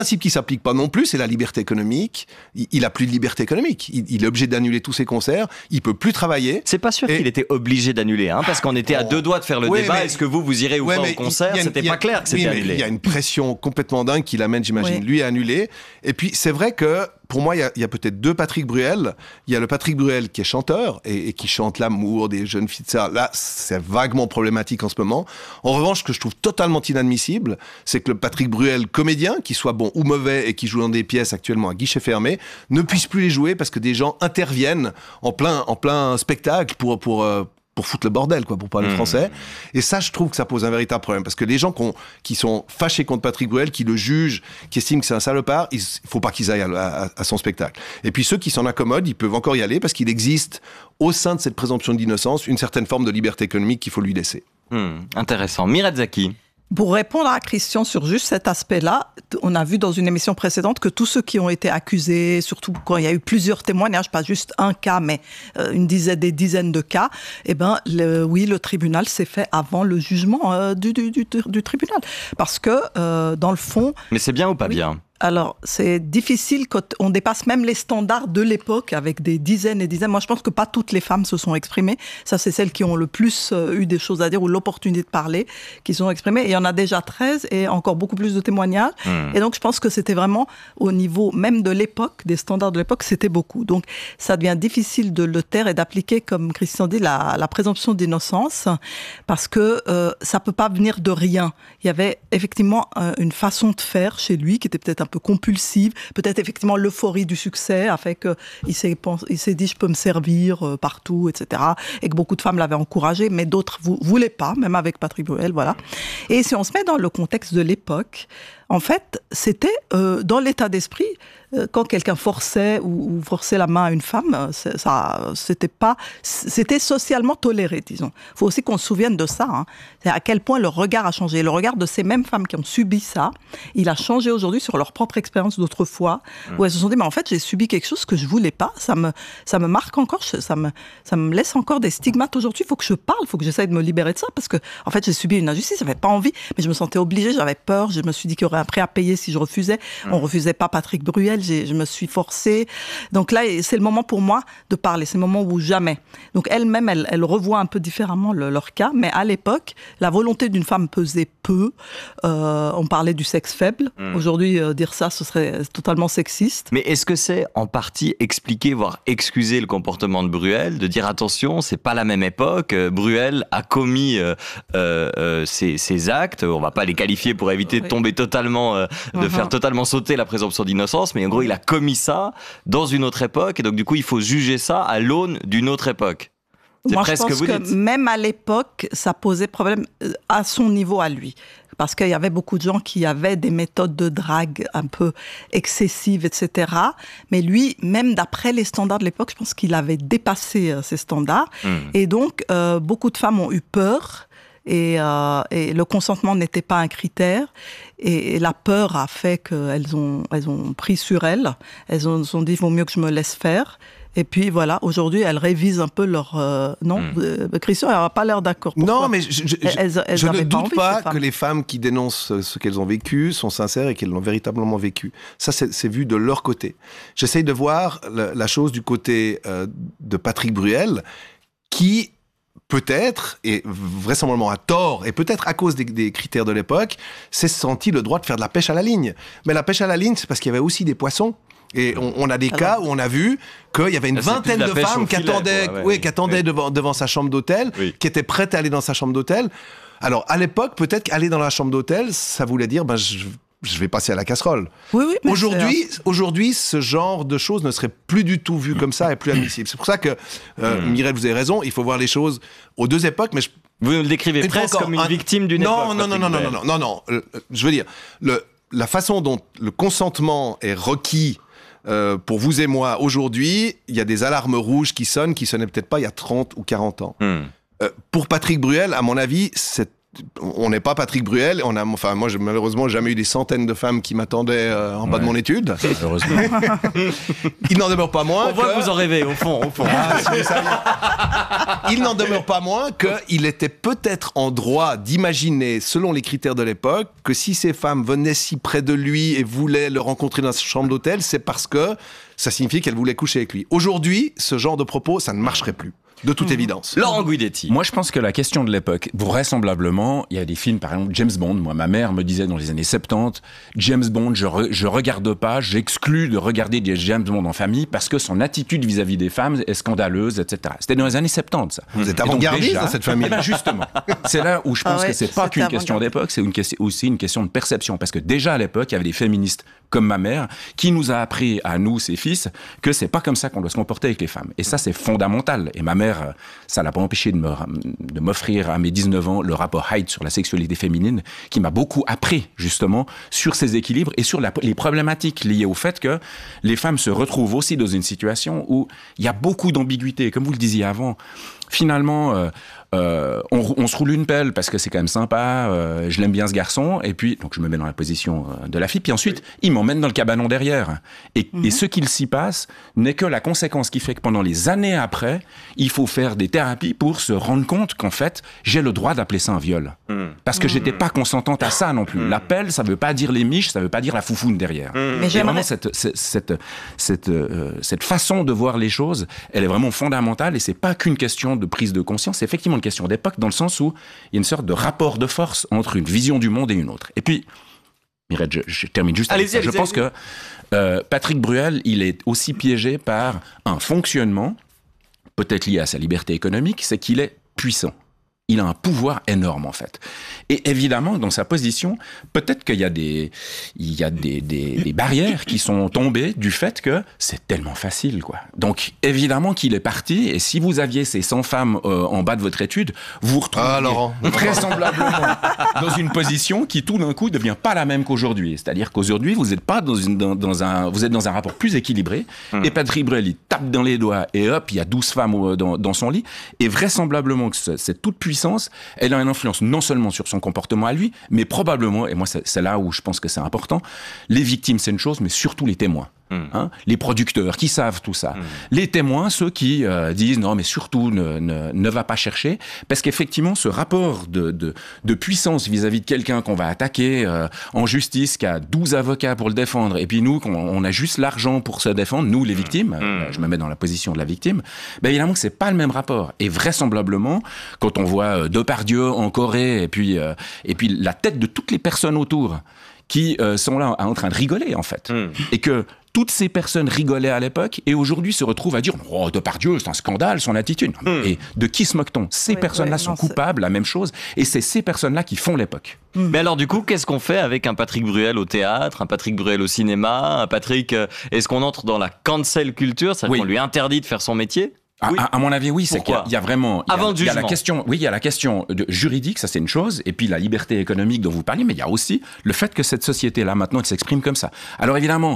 principe qui s'applique pas non plus, c'est la liberté économique. Il a plus de liberté économique. Il est obligé d'annuler tous ses concerts. Il peut plus travailler. C'est pas sûr qu'il était obligé d'annuler, hein, parce qu'on était à deux doigts de faire le débat. Mais, est-ce que vous irez ou pas au concert? C'était pas clair que c'était annulé. Il y a une pression complètement dingue qui l'amène, j'imagine, lui à annuler. Et puis, c'est vrai que, pour moi, il y a peut-être deux Patrick Bruel. Il y a le Patrick Bruel qui est chanteur et qui chante l'amour des jeunes filles. Là, c'est vaguement problématique en ce moment. En revanche, ce que je trouve totalement inadmissible, c'est que le Patrick Bruel comédien, qui soit bon ou mauvais et qui joue dans des pièces actuellement à guichet fermé, ne puisse plus les jouer parce que des gens interviennent en plein spectacle pour foutre le bordel, quoi, pour parler français. Et ça, je trouve que ça pose un véritable problème. Parce que les gens qui sont fâchés contre Patrick Bruel, qui le jugent, qui estiment que c'est un salopard, il faut pas qu'ils aillent à son spectacle. Et puis ceux qui s'en accommodent, ils peuvent encore y aller parce qu'il existe, au sein de cette présomption d'innocence, une certaine forme de liberté économique qu'il faut lui laisser. Intéressant. Mireille Zaki. Pour répondre à Christian sur juste cet aspect-là, on a vu dans une émission précédente que tous ceux qui ont été accusés, surtout quand il y a eu plusieurs témoignages, pas juste un cas, mais des dizaines de cas, le tribunal s'est fait avant le jugement du tribunal. Parce que, dans le fond... Mais c'est bien ou pas bien ? Alors, c'est difficile quand on dépasse même les standards de l'époque avec des dizaines et dizaines. Moi, je pense que pas toutes les femmes se sont exprimées. Ça, c'est celles qui ont le plus eu des choses à dire ou l'opportunité de parler qui se sont exprimées. Et il y en a déjà 13 et encore beaucoup plus de témoignages. Et donc, je pense que c'était vraiment au niveau même de l'époque, des standards de l'époque, c'était beaucoup. Donc, ça devient difficile de le taire et d'appliquer, comme Christian dit, la présomption d'innocence parce que ça peut pas venir de rien. Il y avait effectivement une façon de faire chez lui qui était peut-être un peu compulsive, peut-être effectivement l'euphorie du succès a fait qu'il s'est dit je peux me servir partout, etc. Et que beaucoup de femmes l'avaient encouragé, mais d'autres voulaient pas, même avec Patrick Bruel, voilà. Et si on se met dans le contexte de l'époque, en fait, c'était dans l'état d'esprit, quand quelqu'un forçait ou forçait la main à une femme, c'était socialement toléré, disons. Il faut aussi qu'on se souvienne de ça, hein. C'est à quel point le regard a changé. Le regard de ces mêmes femmes qui ont subi ça, il a changé aujourd'hui sur leur propre expérience d'autrefois, où elles se sont dit, mais en fait, j'ai subi quelque chose que je voulais pas, ça me marque encore, ça me laisse encore des stigmates aujourd'hui, il faut que je parle, il faut que j'essaye de me libérer de ça, parce que, en fait, j'ai subi une injustice, j'avais pas envie, mais je me sentais obligée, j'avais peur, je me suis dit qu'il y aurait un prix à payer si je refusais. On refusait pas Patrick Bruel, je me suis forcée. Donc là, c'est le moment pour moi de parler, c'est le moment où jamais. Donc elle-même, elle revoit un peu différemment leur cas, mais à l'époque, la volonté d'une femme pesait peu. On parlait du sexe faible. Aujourd'hui, dire ça, ce serait totalement sexiste. Mais est-ce que c'est en partie expliquer, voire excuser le comportement de Bruel, de dire attention, c'est pas la même époque, Bruel a commis ces actes, on va pas les qualifier pour éviter de tomber totalement, de faire totalement sauter la présomption d'innocence, mais en gros, il a commis ça dans une autre époque, et donc du coup, il faut juger ça à l'aune d'une autre époque. C'est Moi, presque je pense que même à l'époque, ça posait problème à son niveau à lui. Parce qu'il y avait beaucoup de gens qui avaient des méthodes de drague un peu excessives, etc. Mais lui, même d'après les standards de l'époque, je pense qu'il avait dépassé ces standards. Et donc, beaucoup de femmes ont eu peur. Et le consentement n'était pas un critère. Et la peur a fait qu'elles ont pris sur elles. Elles se sont dit, il vaut mieux que je me laisse faire. Et puis voilà, aujourd'hui, elles révisent un peu leur... Christian, elle n'a pas l'air d'accord. Pourquoi ? Non, mais je ne doute pas que les femmes qui dénoncent ce qu'elles ont vécu sont sincères et qu'elles l'ont véritablement vécu. Ça, c'est vu de leur côté. J'essaye de voir la chose du côté de Patrick Bruel, qui... peut-être, et vraisemblablement à tort, et peut-être à cause des critères de l'époque, s'est senti le droit de faire de la pêche à la ligne. Mais la pêche à la ligne, c'est parce qu'il y avait aussi des poissons. Et on a des cas où on a vu qu'il y avait une vingtaine de femmes qui attendaient devant sa chambre d'hôtel, qui étaient prêtes à aller dans sa chambre d'hôtel. Alors, à l'époque, peut-être qu'aller dans la chambre d'hôtel, ça voulait dire, je vais passer à la casserole. Oui, Aujourd'hui, ce genre de choses ne serait plus du tout vu comme ça et plus admissible. C'est pour ça que, Mireille, vous avez raison, il faut voir les choses aux deux époques, mais vous le décrivez presque comme une victime d'une époque. Non. Je veux dire, la façon dont le consentement est requis pour vous et moi aujourd'hui, il y a des alarmes rouges qui sonnaient peut-être pas il y a 30 ou 40 ans. Pour Patrick Bruel, à mon avis, c'est on n'est pas Patrick Bruel. Moi, j'ai malheureusement jamais eu des centaines de femmes qui m'attendaient en bas de mon étude. Heureusement. Il n'en demeure pas moins. On voit que vous en rêvez, au fond. Il n'en demeure pas moins qu'il était peut-être en droit d'imaginer, selon les critères de l'époque, que si ces femmes venaient si près de lui et voulaient le rencontrer dans sa chambre d'hôtel, c'est parce que ça signifiait qu'elles voulaient coucher avec lui. Aujourd'hui, ce genre de propos, ça ne marcherait plus. De toute évidence. Laurent Guidetti. Moi, je pense que la question de l'époque, vraisemblablement, il y a des films, par exemple, James Bond. Moi, ma mère me disait dans les années 70, James Bond, je regarde pas, j'exclus de regarder des James Bond en famille parce que son attitude vis-à-vis des femmes est scandaleuse, etc. C'était dans les années 70, ça. Vous êtes avant-gardiste dans cette famille. Eh ben, justement. C'est là où je pense que c'est pas qu'une question d'époque, c'est aussi une question de perception. Parce que déjà, à l'époque, il y avait des féministes comme ma mère, qui nous a appris à nous, ses fils, que c'est pas comme ça qu'on doit se comporter avec les femmes. Et ça, c'est fondamental. Et ma mère, ça l'a pas empêché de m'offrir à mes 19 ans le rapport Haidt sur la sexualité féminine, qui m'a beaucoup appris, justement, sur ces équilibres et sur les problématiques liées au fait que les femmes se retrouvent aussi dans une situation où il y a beaucoup d'ambiguïté. Comme vous le disiez avant, finalement, on se roule une pelle parce que c'est quand même sympa, je l'aime bien ce garçon, et puis donc je me mets dans la position de la fille, puis ensuite il m'emmène dans le cabanon derrière. Et ce qu'il s'y passe n'est que la conséquence qui fait que pendant les années après, il faut faire des thérapies pour se rendre compte qu'en fait, j'ai le droit d'appeler ça un viol. Parce que j'étais pas consentante à ça non plus. La pelle, ça veut pas dire les miches, ça veut pas dire la foufoune derrière. Mais vraiment cette façon de voir les choses, elle est vraiment fondamentale, et c'est pas qu'une question de prise de conscience, c'est effectivement une question d'époque, dans le sens où il y a une sorte de rapport de force entre une vision du monde et une autre. Et puis, Mireille, je termine juste avec ça. Je pense que Patrick Bruel, il est aussi piégé par un fonctionnement, peut-être lié à sa liberté économique, c'est qu'il est puissant. Il a un pouvoir énorme, en fait. Et évidemment, dans sa position, peut-être qu'il y a des barrières qui sont tombées du fait que c'est tellement facile, quoi. Donc, évidemment qu'il est parti, et si vous aviez ces 100 femmes en bas de votre étude, vous retrouvez vraisemblablement dans une position qui, tout d'un coup, ne devient pas la même qu'aujourd'hui. C'est-à-dire qu'aujourd'hui, vous êtes dans un rapport plus équilibré, et Patrick Bruel, il tape dans les doigts, et hop, il y a 12 femmes dans son lit, et vraisemblablement que cette toute puissance, elle a une influence non seulement sur son comportement à lui, mais probablement, et moi c'est là où je pense que c'est important, les victimes c'est une chose, mais surtout les témoins. Les producteurs qui savent tout ça. Les témoins, ceux qui disent non mais surtout ne va pas chercher, parce qu'effectivement ce rapport de puissance vis-à-vis de quelqu'un qu'on va attaquer en justice, qui a 12 avocats pour le défendre, et puis nous on a juste l'argent pour se défendre, nous les victimes, je me mets dans la position de la victime, ben évidemment que c'est pas le même rapport. Et vraisemblablement, quand on voit Depardieu en Corée, et puis la tête de toutes les personnes autour qui sont là en train de rigoler en fait, et que toutes ces personnes rigolaient à l'époque et aujourd'hui se retrouvent à dire « Oh, Depardieu, c'est un scandale, son attitude ». Et de qui se moque-t-on ? Ces personnes-là sont coupables, la même chose, et c'est ces personnes-là qui font l'époque. Mais alors du coup, qu'est-ce qu'on fait avec un Patrick Bruel au théâtre, un Patrick Bruel au cinéma, un Patrick... Est-ce qu'on entre dans la cancel culture, c'est-à-dire qu'on lui interdit de faire son métier ? Oui. À mon avis, oui, c'est qu'il y a vraiment... Il y a la question, il y a la question juridique, ça c'est une chose, et puis la liberté économique dont vous parliez, mais il y a aussi le fait que cette société-là, maintenant, elle s'exprime comme ça. Alors évidemment...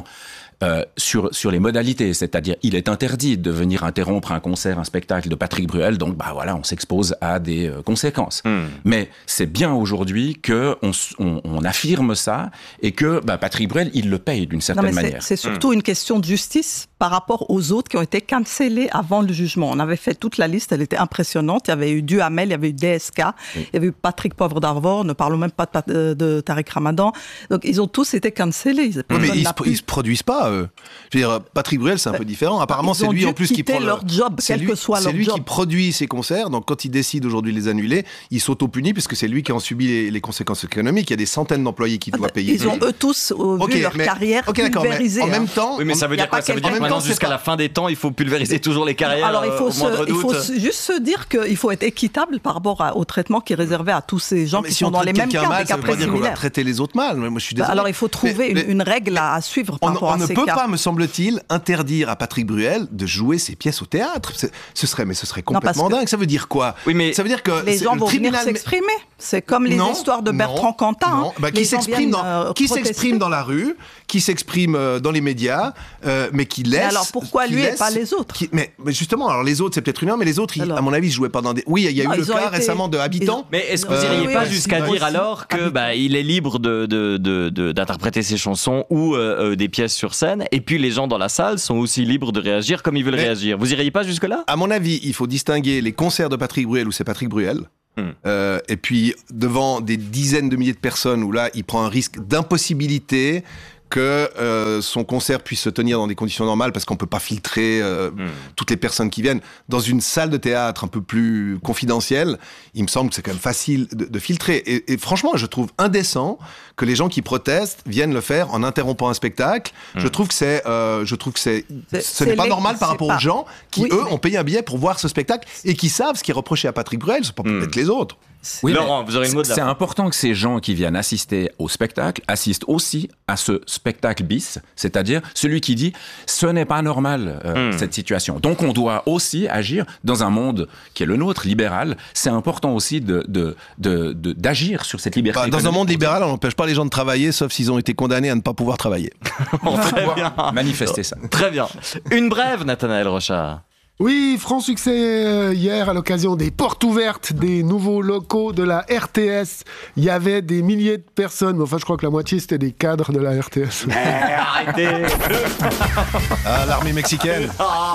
sur les modalités, c'est-à-dire il est interdit de venir interrompre un concert, un spectacle de Patrick Bruel, donc bah voilà, on s'expose à des conséquences. Mais c'est bien aujourd'hui que on affirme ça et que Patrick Bruel, il le paye d'une certaine manière. C'est surtout une question de justice par rapport aux autres qui ont été cancellés avant le jugement. On avait fait toute la liste, elle était impressionnante. Il y avait eu Duhamel, il y avait eu DSK, il y avait eu Patrick Poivre d'Arvor, ne parlons même pas de Tariq Ramadan. Donc ils ont tous été cancellés. Mais ils se produisent pas. Je veux dire, Patrick Bruel, c'est un peu différent. Apparemment, c'est lui en plus qui prend leur job, quel que soit leur job. C'est lui qui produit ses concerts. Donc, quand il décide aujourd'hui de les annuler, il s'auto-punit puisque c'est lui qui en subit les conséquences économiques. Il y a des centaines d'employés qui doivent payer. Ils ont eux tous vu leur carrière pulvérisée. En même temps, oui, mais ça veut dire quoi ? Ça veut dire que maintenant, jusqu'à la fin des temps, il faut pulvériser toujours les carrières. Alors, il faut juste se dire qu'il faut être équitable par rapport au traitement qui est réservé à tous ces gens qui sont dans les mêmes cas, des cas très similaires. On va traiter les autres mal. Moi, je suis désolé. Alors, il faut trouver une règle à suivre par rapport à ces cas. On ne peut pas, me semble-t-il, interdire à Patrick Bruel de jouer ses pièces au théâtre. Ce serait complètement dingue. Ça veut dire quoi ? Oui, mais ça veut dire que les gens vont venir s'exprimer. C'est comme les histoires de Bertrand Cantat. Qui s'exprime dans la rue, qui s'exprime dans les médias, mais qui laisse. Mais alors pourquoi lui et pas les autres? Mais justement, alors les autres, c'est peut-être une heure, mais les autres, à mon avis, ils jouaient pas dans des. Oui, il y a eu le cas récemment de Habitants. Mais est-ce que vous n'iriez pas jusqu'à dire alors que il est libre d'interpréter ses chansons ou des pièces sur scène, et puis les gens dans la salle sont aussi libres de réagir comme ils veulent réagir. Vous iriez pas jusque-là? À mon avis, il faut distinguer les concerts de Patrick Bruel où c'est Patrick Bruel. Et puis devant des dizaines de milliers de personnes où là il prend un risque d'impossibilité que son concert puisse se tenir dans des conditions normales parce qu'on peut pas filtrer toutes les personnes qui viennent. Dans une salle de théâtre un peu plus confidentielle, il me semble que c'est quand même facile de filtrer. Et franchement, je trouve indécent que les gens qui protestent viennent le faire en interrompant un spectacle. Je trouve que ce n'est pas normal par rapport aux gens qui, ont payé un billet pour voir ce spectacle et qui savent ce qui est reproché à Patrick Bruel, c'est pas peut-être les autres. Oui, Laurent, vous aurez le mot de la fin. C'est important que ces gens qui viennent assister au spectacle assistent aussi à ce spectacle bis, c'est-à-dire celui qui dit ce n'est pas normal cette situation. Donc on doit aussi agir dans un monde qui est le nôtre, libéral. C'est important aussi d'agir sur cette liberté. Dans un monde libéral, on n'empêche pas les gens de travailler, sauf s'ils ont été condamnés à ne pas pouvoir travailler. On va pouvoir manifester ça. Très bien. Une brève, Nathanaël Rochard. Oui, franc succès hier à l'occasion des portes ouvertes des nouveaux locaux de la RTS. Il y avait des milliers de personnes, mais enfin je crois que la moitié c'était des cadres de la RTS. Arrêtez. L'armée mexicaine.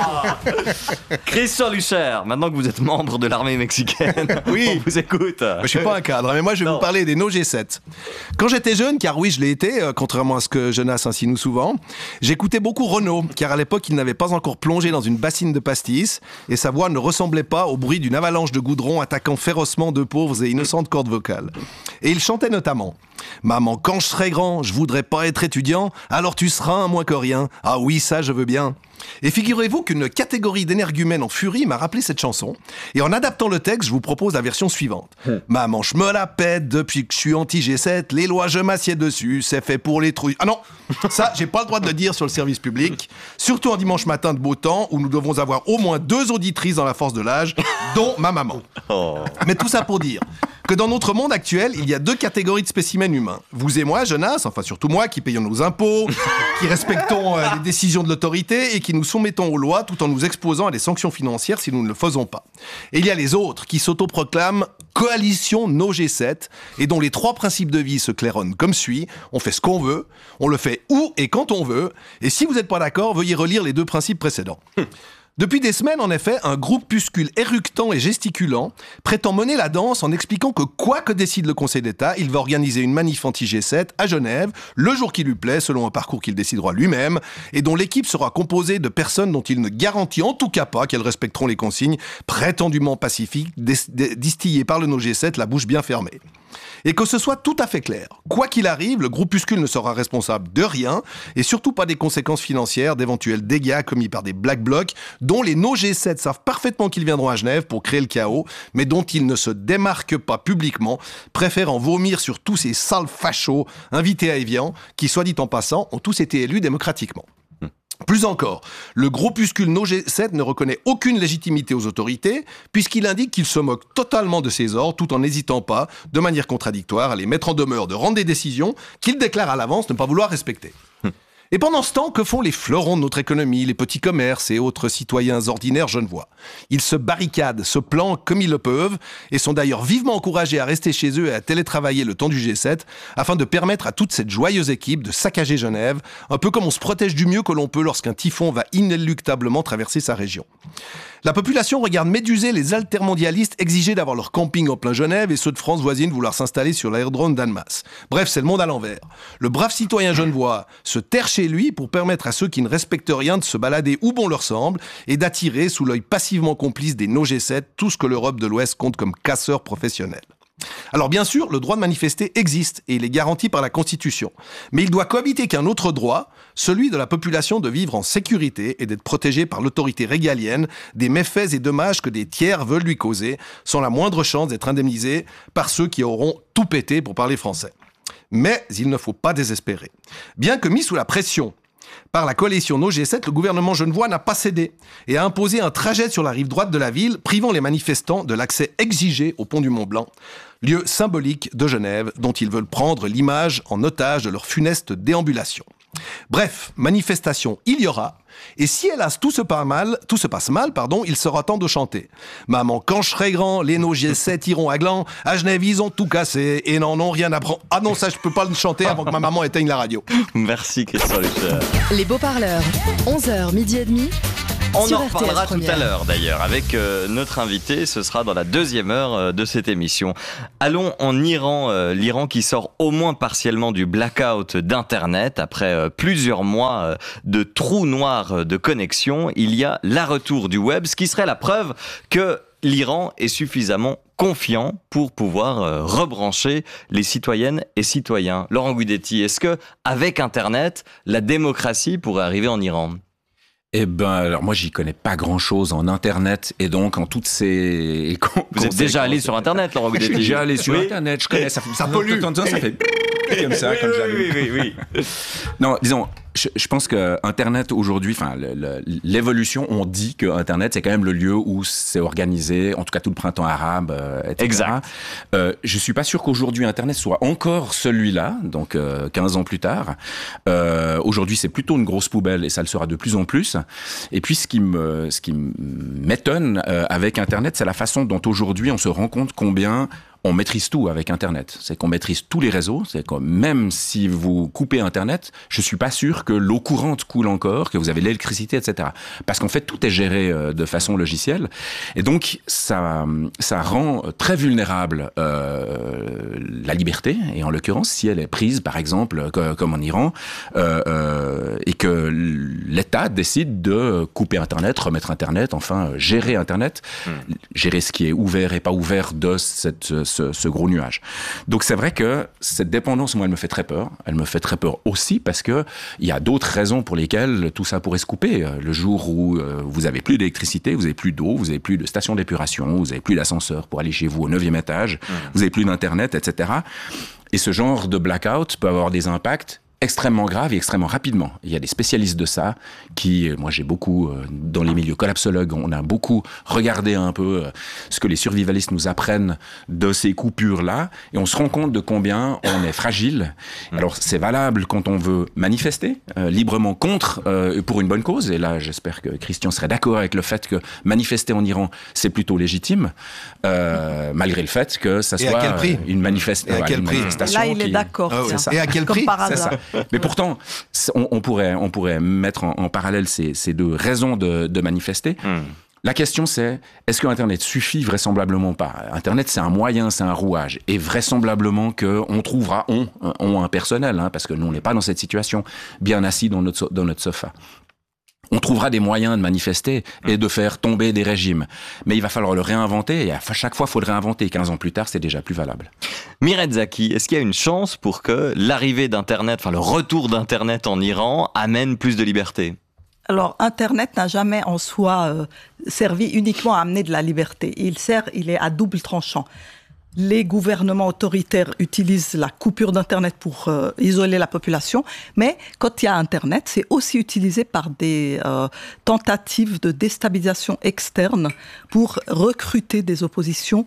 Christian Lucher, maintenant que vous êtes membre de l'armée mexicaine, on vous écoute. Je suis pas un cadre, mais moi je vais vous parler des No G7. Quand j'étais jeune, car oui je l'ai été, contrairement à ce que Jonas insinue souvent, j'écoutais beaucoup Renaud, car à l'époque il n'avait pas encore plongé dans une bassine de pastilles et sa voix ne ressemblait pas au bruit d'une avalanche de goudron attaquant férocement de pauvres et innocentes cordes vocales. Et il chantait notamment « Maman, quand je serai grand, je voudrais pas être étudiant, alors tu seras un moins que rien. Ah oui, ça je veux bien. » Et figurez-vous qu'une catégorie d'énergumènes en furie m'a rappelé cette chanson. Et en adaptant le texte, je vous propose la version suivante. Maman, je me la pète depuis que je suis anti-G7, les lois je m'assieds dessus, c'est fait pour les trouilles. Ah non, ça j'ai pas le droit de le dire sur le service public, surtout en dimanche matin de beau temps où nous devons avoir au moins 2 auditrices dans la force de l'âge, dont ma maman. Mais tout ça pour dire que dans notre monde actuel, il y a 2 catégories de spécimens humains. Vous et moi, Jonas, enfin surtout moi, qui payons nos impôts, qui respectons les décisions de l'autorité et qui nous soumettons aux lois tout en nous exposant à des sanctions financières si nous ne le faisons pas. Et il y a les autres qui s'autoproclament coalition No G7 et dont les 3 principes de vie se claironnent comme suit. On fait ce qu'on veut, on le fait où et quand on veut, et si vous n'êtes pas d'accord, veuillez relire les 2 principes précédents. Depuis des semaines, en effet, un groupuscule éructant et gesticulant prétend mener la danse en expliquant que quoi que décide le Conseil d'État, il va organiser une manif anti-G7 à Genève, le jour qui lui plaît, selon un parcours qu'il décidera lui-même, et dont l'équipe sera composée de personnes dont il ne garantit en tout cas pas qu'elles respecteront les consignes prétendument pacifiques distillées par le No G7, la bouche bien fermée. Et que ce soit tout à fait clair. Quoi qu'il arrive, le groupuscule ne sera responsable de rien, et surtout pas des conséquences financières d'éventuels dégâts commis par des Black Blocs, dont les No G7 savent parfaitement qu'ils viendront à Genève pour créer le chaos, mais dont ils ne se démarquent pas publiquement, préférant vomir sur tous ces sales fachos invités à Évian, qui, soit dit en passant, ont tous été élus démocratiquement. Plus encore, le groupuscule No G7 ne reconnaît aucune légitimité aux autorités, puisqu'il indique qu'il se moque totalement de ses ordres, tout en n'hésitant pas, de manière contradictoire, à les mettre en demeure de rendre des décisions qu'il déclare à l'avance ne pas vouloir respecter. Et pendant ce temps, que font les fleurons de notre économie, les petits commerces et autres citoyens ordinaires genevois? Ils se barricadent, se planquent comme ils le peuvent, et sont d'ailleurs vivement encouragés à rester chez eux et à télétravailler le temps du G7, afin de permettre à toute cette joyeuse équipe de saccager Genève, un peu comme on se protège du mieux que l'on peut lorsqu'un typhon va inéluctablement traverser sa région. La population regarde médusée les altermondialistes exiger d'avoir leur camping en plein Genève et ceux de France voisine vouloir s'installer sur l'aérodrome d'Annemasse. Bref, c'est le monde à l'envers. Le brave citoyen genevois se terre chez lui pour permettre à ceux qui ne respectent rien de se balader où bon leur semble et d'attirer sous l'œil passivement complice des No G7 tout ce que l'Europe de l'Ouest compte comme casseurs professionnels. Alors bien sûr, le droit de manifester existe et il est garanti par la Constitution. Mais il doit cohabiter qu'un autre droit, celui de la population de vivre en sécurité et d'être protégée par l'autorité régalienne des méfaits et dommages que des tiers veulent lui causer, sans la moindre chance d'être indemnisé par ceux qui auront tout pété pour parler français. Mais il ne faut pas désespérer. Bien que mis sous la pression par la coalition No G7, le gouvernement genevois n'a pas cédé et a imposé un trajet sur la rive droite de la ville, privant les manifestants de l'accès exigé au pont du Mont-Blanc, lieu symbolique de Genève dont ils veulent prendre l'image en otage de leur funeste déambulation. Bref, manifestation, il y aura. Et si hélas tout se passe mal, il sera temps de chanter. Maman, quand je serai grand, les nos G7 iront à gland, à Genève ils ont tout cassé et n'en ont rien à prendre. Ah non, ça je peux pas le chanter avant que ma maman éteigne la radio. Merci Christian Lucher. Les beaux-parleurs, 11h, midi et demi. On en reparlera tout à l'heure d'ailleurs avec notre invité, ce sera dans la deuxième heure de cette émission. Allons en Iran, l'Iran qui sort au moins partiellement du blackout d'Internet. Après plusieurs mois de trous noirs de connexion, il y a la retour du web, ce qui serait la preuve que l'Iran est suffisamment confiant pour pouvoir rebrancher les citoyennes et citoyens. Laurent Guidetti, est-ce que avec Internet, la démocratie pourrait arriver en Iran ? Eh ben, alors moi, j'y connais pas grand-chose en Internet et donc en toutes ces... Vous êtes déjà allé sur Internet, Laurent Guidetti ? Je suis déjà allé sur Internet, je connais, ça pollue. Ça fait comme ça, quand j'allume. Oui. Non, disons, je pense que Internet aujourd'hui, enfin, l'évolution, on dit que Internet, c'est quand même le lieu où c'est organisé, en tout cas tout le printemps arabe, etc. Exact. Je suis pas sûr qu'aujourd'hui Internet soit encore celui-là, donc 15 ans plus tard. Aujourd'hui, c'est plutôt une grosse poubelle et ça le sera de plus en plus. Et puis, ce qui m'étonne avec Internet, c'est la façon dont aujourd'hui on se rend compte combien on maîtrise tout avec Internet. C'est qu'on maîtrise tous les réseaux. C'est que même si vous coupez Internet, je suis pas sûr que l'eau courante coule encore, que vous avez l'électricité, etc. Parce qu'en fait, tout est géré de façon logicielle. Et donc, ça rend très vulnérable la liberté. Et en l'occurrence, si elle est prise, par exemple, comme en Iran, et que l'État décide de couper Internet, remettre Internet, enfin, gérer Internet, gérer ce qui est ouvert et pas ouvert de ce gros nuage. Donc c'est vrai que cette dépendance, moi, elle me fait très peur. Elle me fait très peur aussi parce que il y a d'autres raisons pour lesquelles tout ça pourrait se couper. Le jour où vous avez plus d'électricité, vous avez plus d'eau, vous avez plus de station d'épuration, vous avez plus d'ascenseur pour aller chez vous au 9e étage, vous avez plus d'internet, etc. Et ce genre de blackout peut avoir des impacts extrêmement grave et extrêmement rapidement. Il y a des spécialistes de ça qui, moi j'ai beaucoup, dans les milieux collapsologues, on a beaucoup regardé un peu ce que les survivalistes nous apprennent de ces coupures-là, et on se rend compte de combien on est fragile. Alors c'est valable quand on veut manifester librement contre, pour une bonne cause, et là j'espère que Christian serait d'accord avec le fait que manifester en Iran, c'est plutôt légitime, malgré le fait que ça soit une manifestation. Là il est d'accord. Et à quel prix ? C'est ça. Mais pourtant, on pourrait mettre en parallèle ces deux raisons de manifester. La question c'est, est-ce que Internet suffit? Vraisemblablement pas. Internet c'est un moyen, c'est un rouage. Et vraisemblablement qu'on trouvera, un personnel, parce que nous on n'est pas dans cette situation, bien assis dans notre sofa. On trouvera des moyens de manifester et de faire tomber des régimes. Mais il va falloir le réinventer, et à chaque fois, il faut le réinventer. 15 ans plus tard, c'est déjà plus valable. Mireille Zaki, est-ce qu'il y a une chance pour que l'arrivée d'Internet, enfin le retour d'Internet en Iran, amène plus de liberté ? Alors, Internet n'a jamais en soi servi uniquement à amener de la liberté. Il est à double tranchant. Les gouvernements autoritaires utilisent la coupure d'Internet pour isoler la population, mais quand il y a Internet, c'est aussi utilisé par des tentatives de déstabilisation externe pour recruter des oppositions,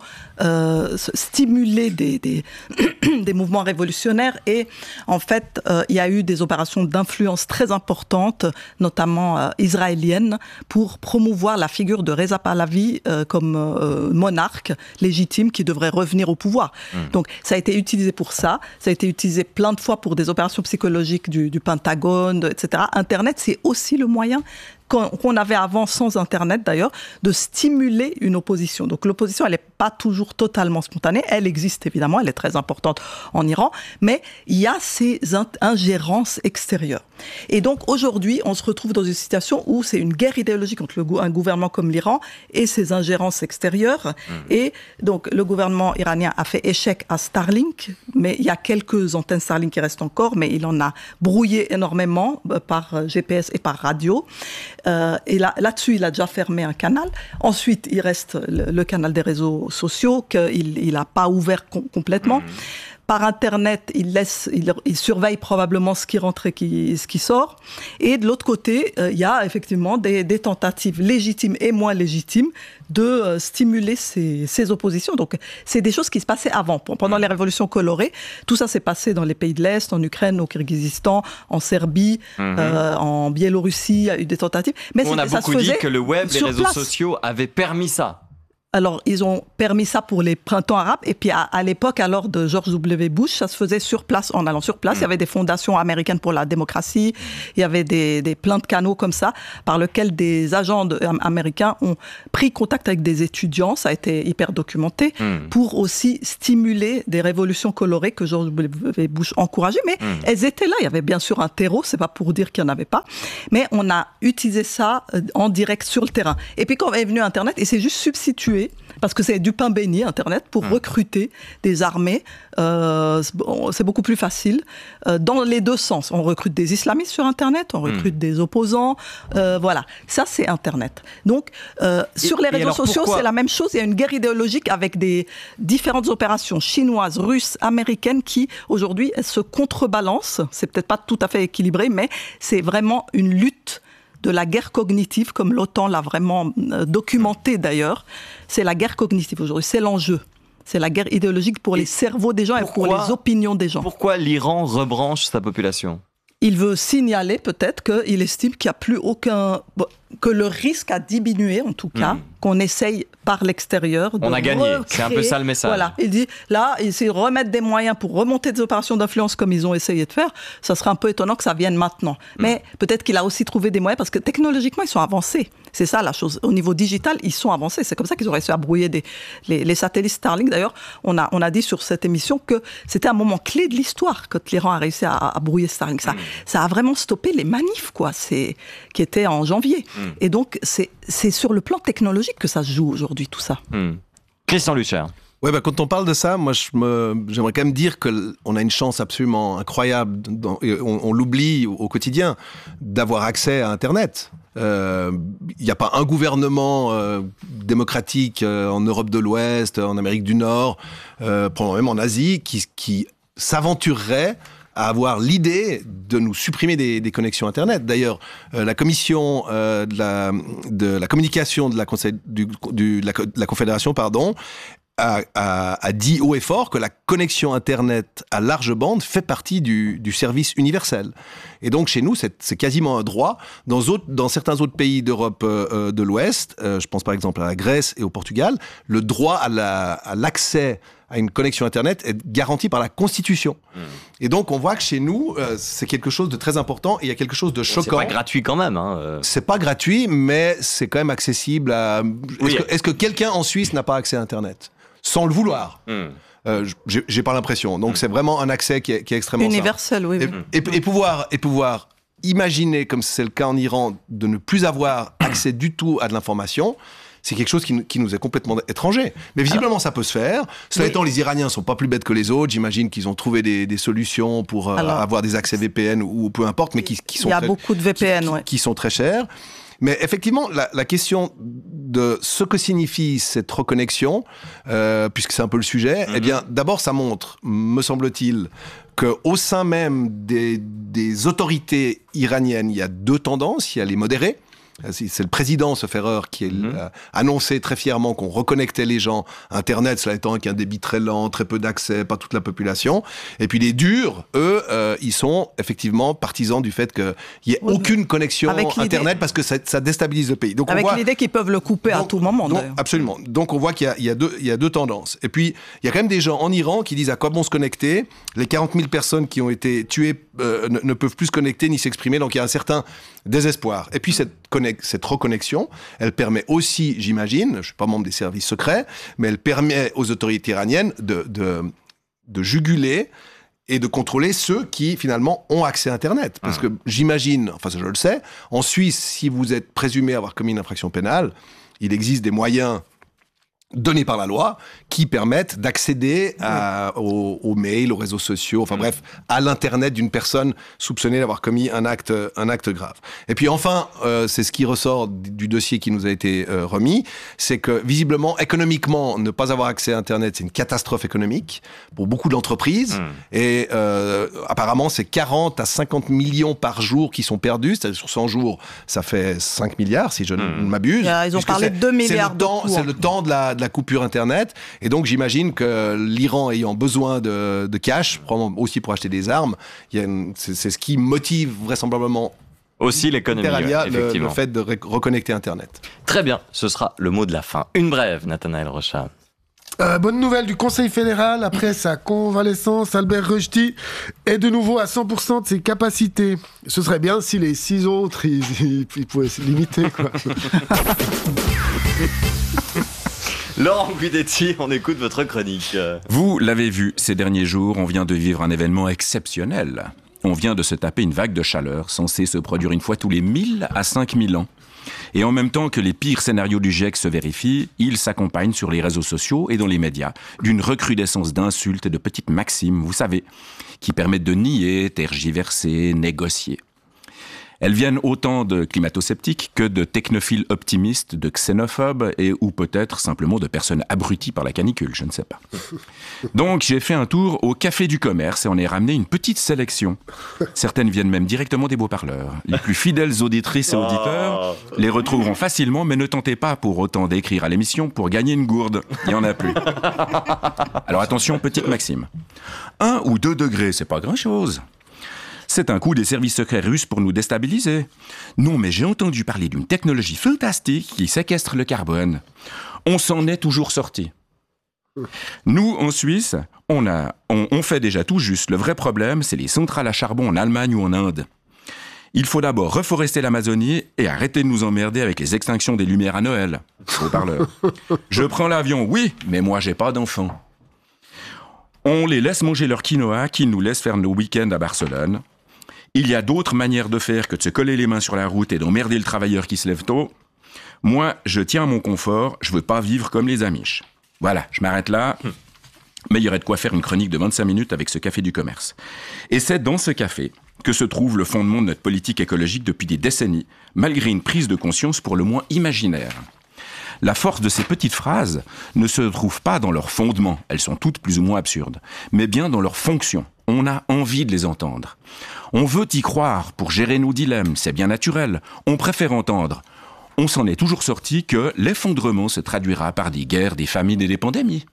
stimuler des mouvements révolutionnaires. Et en fait, il y a eu des opérations d'influence très importantes, notamment israéliennes, pour promouvoir la figure de Reza Pahlavi comme monarque légitime qui devrait revenir au pouvoir. Donc ça a été utilisé pour ça a été utilisé plein de fois pour des opérations psychologiques du Pentagone, etc. Internet, c'est aussi le moyen qu'on avait avant, sans Internet d'ailleurs, de stimuler une opposition. Donc l'opposition, elle n'est pas toujours totalement spontanée, elle existe évidemment, elle est très importante en Iran, mais il y a ces ingérences extérieures. Et donc aujourd'hui, on se retrouve dans une situation où c'est une guerre idéologique entre un gouvernement comme l'Iran et ses ingérences extérieures. Et donc le gouvernement iranien a fait échec à Starlink, mais il y a quelques antennes Starlink qui restent encore, mais il en a brouillé énormément par GPS et par radio. Et là-dessus, il a déjà fermé un canal. Ensuite, il reste le canal des réseaux sociaux qu'il n'a pas ouvert complètement. par Internet, ils surveillent probablement ce qui rentre et ce qui sort. Et de l'autre côté, il y a effectivement des tentatives légitimes et moins légitimes de stimuler ces oppositions. Donc, c'est des choses qui se passaient avant. Pendant les révolutions colorées, tout ça s'est passé dans les pays de l'Est, en Ukraine, au Kirghizistan, en Serbie, en Biélorussie, il y a eu des tentatives. Mais on a beaucoup dit que le web, les réseaux sociaux avaient permis ça. Alors, ils ont permis ça pour les printemps arabes. Et puis, à l'époque, alors de George W. Bush, ça se faisait sur place. En allant sur place, il y avait des fondations américaines pour la démocratie. Il y avait plein de canaux comme ça, par lesquels des agents américains ont pris contact avec des étudiants. Ça a été hyper documenté, pour aussi stimuler des révolutions colorées que George W. Bush encourageait. Mais elles étaient là. Il y avait bien sûr un terreau. C'est pas pour dire qu'il n'y en avait pas. Mais on a utilisé ça en direct sur le terrain. Et puis, quand est venu Internet, et c'est juste substitué, parce que c'est du pain béni, Internet, pour recruter des armées. C'est beaucoup plus facile dans les deux sens. On recrute des islamistes sur Internet, on recrute des opposants. Voilà, ça c'est Internet. Donc, sur les réseaux sociaux, c'est la même chose. Il y a une guerre idéologique avec des différentes opérations chinoises, russes, américaines qui, aujourd'hui, se contrebalancent. C'est peut-être pas tout à fait équilibré, mais c'est vraiment une lutte de la guerre cognitive, comme l'OTAN l'a vraiment documenté d'ailleurs. C'est la guerre cognitive aujourd'hui, c'est l'enjeu. C'est la guerre idéologique pour les cerveaux des gens et pour les opinions des gens. Pourquoi l'Iran rebranche sa population ? Il veut signaler peut-être qu'il estime qu'il n'y a plus aucun... que le risque a diminué en tout cas, qu'on essaye par l'extérieur de on a gagné, c'est un peu ça le message. Voilà, il dit, là, essayer de remettre des moyens pour remonter des opérations d'influence comme ils ont essayé de faire, ça serait un peu étonnant que ça vienne maintenant. Mais peut-être qu'il a aussi trouvé des moyens, parce que technologiquement, ils sont avancés. C'est ça la chose. Au niveau digital, ils sont avancés. C'est comme ça qu'ils ont réussi à brouiller les satellites Starlink. D'ailleurs, on a dit sur cette émission que c'était un moment clé de l'histoire quand l'Iran a réussi à brouiller Starlink. Ça a vraiment stoppé les manifs, quoi, qui étaient en janvier. Et donc, c'est sur le plan technologique que ça se joue aujourd'hui, tout ça. Christian Lucher. Ouais, quand on parle de ça, moi, j'aimerais quand même dire qu'on a une chance absolument incroyable, on l'oublie au quotidien, d'avoir accès à Internet. Il n'y a pas un gouvernement démocratique en Europe de l'Ouest, en Amérique du Nord, probablement même en Asie, qui s'aventurerait à avoir l'idée de nous supprimer des connexions Internet. D'ailleurs, la commission de la communication de la Confédération, a dit haut et fort que la connexion Internet à large bande fait partie du service universel. Et donc, chez nous, c'est quasiment un droit. Dans certains autres pays d'Europe de l'Ouest, je pense par exemple à la Grèce et au Portugal, le droit à l'accès à une connexion Internet est garanti par la Constitution. Et donc, on voit que chez nous, c'est quelque chose de très important et il y a quelque chose de choquant. C'est pas gratuit quand même. C'est pas gratuit, mais c'est quand même accessible à... Est-ce que quelqu'un en Suisse n'a pas accès à Internet ? Sans le vouloir. J'ai pas l'impression. Donc, c'est vraiment un accès qui est extrêmement universel, simple. Oui. Et pouvoir imaginer, comme c'est le cas en Iran, de ne plus avoir accès du tout à de l'information, c'est quelque chose qui nous est complètement étranger. Mais visiblement, ça peut se faire. Cela étant, les Iraniens sont pas plus bêtes que les autres. J'imagine qu'ils ont trouvé des solutions pour avoir des accès VPN ou peu importe, mais qui sont... Il y a beaucoup de VPN, qui sont très chers. Mais effectivement, la question de ce que signifie cette reconnexion, puisque c'est un peu le sujet, eh bien, d'abord, ça montre, me semble-t-il, qu'au sein même des autorités iraniennes, il y a deux tendances. Il y a les modérés. C'est le président, sauf erreur, qui a annoncé très fièrement qu'on reconnectait les gens à Internet, cela étant avec un débit très lent, très peu d'accès, pas toute la population. Et puis les durs, eux, ils sont effectivement partisans du fait qu'il n'y ait aucune connexion Internet parce que ça déstabilise le pays. Donc avec l'idée qu'ils peuvent le couper à tout moment. Absolument. Donc on voit qu'il y a deux tendances. Et puis il y a quand même des gens en Iran qui disent à quoi bon se connecter. Les 40 000 personnes qui ont été tuées ne peuvent plus se connecter ni s'exprimer. Donc il y a un certain désespoir. Et puis cette reconnexion, elle permet aussi, j'imagine, je ne suis pas membre des services secrets, mais elle permet aux autorités iraniennes de juguler et de contrôler ceux qui, finalement, ont accès à Internet. Parce que j'imagine, enfin ça je le sais, en Suisse, si vous êtes présumé avoir commis une infraction pénale, il existe des moyens donnés par la loi qui permettent d'accéder aux mails, aux réseaux sociaux, enfin bref, à l'internet d'une personne soupçonnée d'avoir commis un acte grave. Et puis enfin, c'est ce qui ressort du dossier qui nous a été remis, c'est que visiblement, économiquement, ne pas avoir accès à Internet, c'est une catastrophe économique pour beaucoup d'entreprises. Et apparemment, c'est 40 à 50 millions par jour qui sont perdus, c'est-à-dire sur 100 jours, ça fait 5 milliards, si je ne m'abuse. Ils ont parlé de 2 milliards de coûts. C'est le temps de la coupure Internet. Et donc, j'imagine que l'Iran ayant besoin de cash, probablement aussi pour acheter des armes, c'est ce qui motive vraisemblablement aussi l'économie, effectivement. Le fait de reconnecter Internet. Très bien, ce sera le mot de la fin. Une brève, Nathanaël Rocha. Bonne nouvelle du Conseil fédéral, après sa convalescence, Albert Rösti est de nouveau à 100% de ses capacités. Ce serait bien si les 6 autres, ils pouvaient se limiter, quoi. Laurent Guidetti, on écoute votre chronique. Vous l'avez vu, ces derniers jours, on vient de vivre un événement exceptionnel. On vient de se taper une vague de chaleur censée se produire une fois tous les 1000 à 5000 ans. Et en même temps que les pires scénarios du GIEC se vérifient, ils s'accompagnent sur les réseaux sociaux et dans les médias d'une recrudescence d'insultes et de petites maximes, vous savez, qui permettent de nier, tergiverser, négocier. Elles viennent autant de climato-sceptiques que de technophiles optimistes, de xénophobes ou peut-être simplement de personnes abruties par la canicule, je ne sais pas. Donc j'ai fait un tour au Café du Commerce et on a ramené une petite sélection. Certaines viennent même directement des beaux-parleurs. Les plus fidèles auditrices et auditeurs les retrouveront facilement, mais ne tentez pas pour autant d'écrire à l'émission pour gagner une gourde. Il n'y en a plus. Alors attention, petite maxime. 1 ou 2 degrés, c'est pas grand-chose. C'est un coup des services secrets russes pour nous déstabiliser. Non, mais j'ai entendu parler d'une technologie fantastique qui séquestre le carbone. On s'en est toujours sorti. Nous, en Suisse, on fait déjà tout juste. Le vrai problème, c'est les centrales à charbon en Allemagne ou en Inde. Il faut d'abord reforester l'Amazonie et arrêter de nous emmerder avec les extinctions des lumières à Noël. Haut-parleur. Je prends l'avion, oui, mais moi, j'ai pas d'enfants. On les laisse manger leur quinoa, qu'ils nous laissent faire nos week-ends à Barcelone. Il y a d'autres manières de faire que de se coller les mains sur la route et d'emmerder le travailleur qui se lève tôt. Moi, je tiens à mon confort, je veux pas vivre comme les Amish. Voilà, je m'arrête là. Mais il y aurait de quoi faire une chronique de 25 minutes avec ce Café du Commerce. Et c'est dans ce café que se trouve le fondement de notre politique écologique depuis des décennies, malgré une prise de conscience pour le moins imaginaire. La force de ces petites phrases ne se trouve pas dans leur fondement, elles sont toutes plus ou moins absurdes, mais bien dans leur fonction. On a envie de les entendre. On veut y croire pour gérer nos dilemmes, c'est bien naturel. On préfère entendre. On s'en est toujours sorti que l'effondrement se traduira par des guerres, des famines et des pandémies.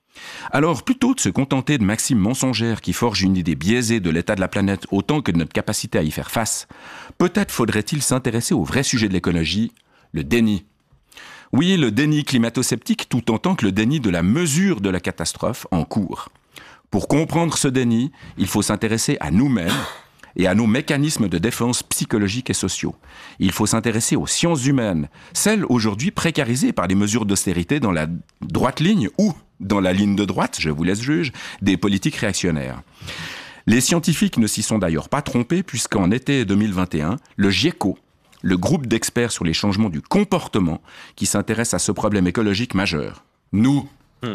Alors, plutôt de se contenter de maximes mensongères qui forgent une idée biaisée de l'état de la planète autant que de notre capacité à y faire face, peut-être faudrait-il s'intéresser au vrai sujet de l'écologie, le déni. Oui, le déni climato-sceptique tout autant que le déni de la mesure de la catastrophe en cours. Pour comprendre ce déni, il faut s'intéresser à nous-mêmes et à nos mécanismes de défense psychologiques et sociaux. Il faut s'intéresser aux sciences humaines, celles aujourd'hui précarisées par des mesures d'austérité dans la droite ligne ou dans la ligne de droite, je vous laisse juge, des politiques réactionnaires. Les scientifiques ne s'y sont d'ailleurs pas trompés puisqu'en été 2021, le GIECO, le groupe d'experts sur les changements du comportement qui s'intéresse à ce problème écologique majeur, nous,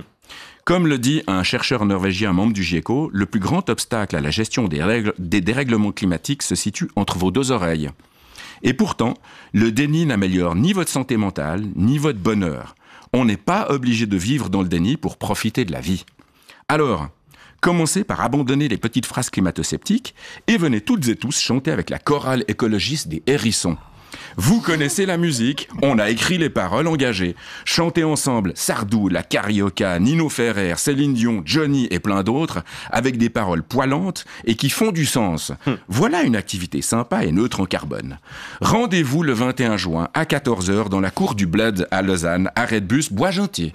comme le dit un chercheur norvégien membre du GIECO, le plus grand obstacle à la gestion des dérèglements climatiques se situe entre vos 2 oreilles. Et pourtant, le déni n'améliore ni votre santé mentale, ni votre bonheur. On n'est pas obligé de vivre dans le déni pour profiter de la vie. Alors, commencez par abandonner les petites phrases climato-sceptiques et venez toutes et tous chanter avec la chorale écologiste des Hérissons. Vous connaissez la musique, on a écrit les paroles engagées. Chantez ensemble Sardou, la Carioca, Nino Ferrer, Céline Dion, Johnny et plein d'autres, avec des paroles poilantes et qui font du sens. Voilà une activité sympa et neutre en carbone. Rendez-vous le 21 juin à 14h dans la cour du Bled à Lausanne, arrêt de bus Bois-Gentil.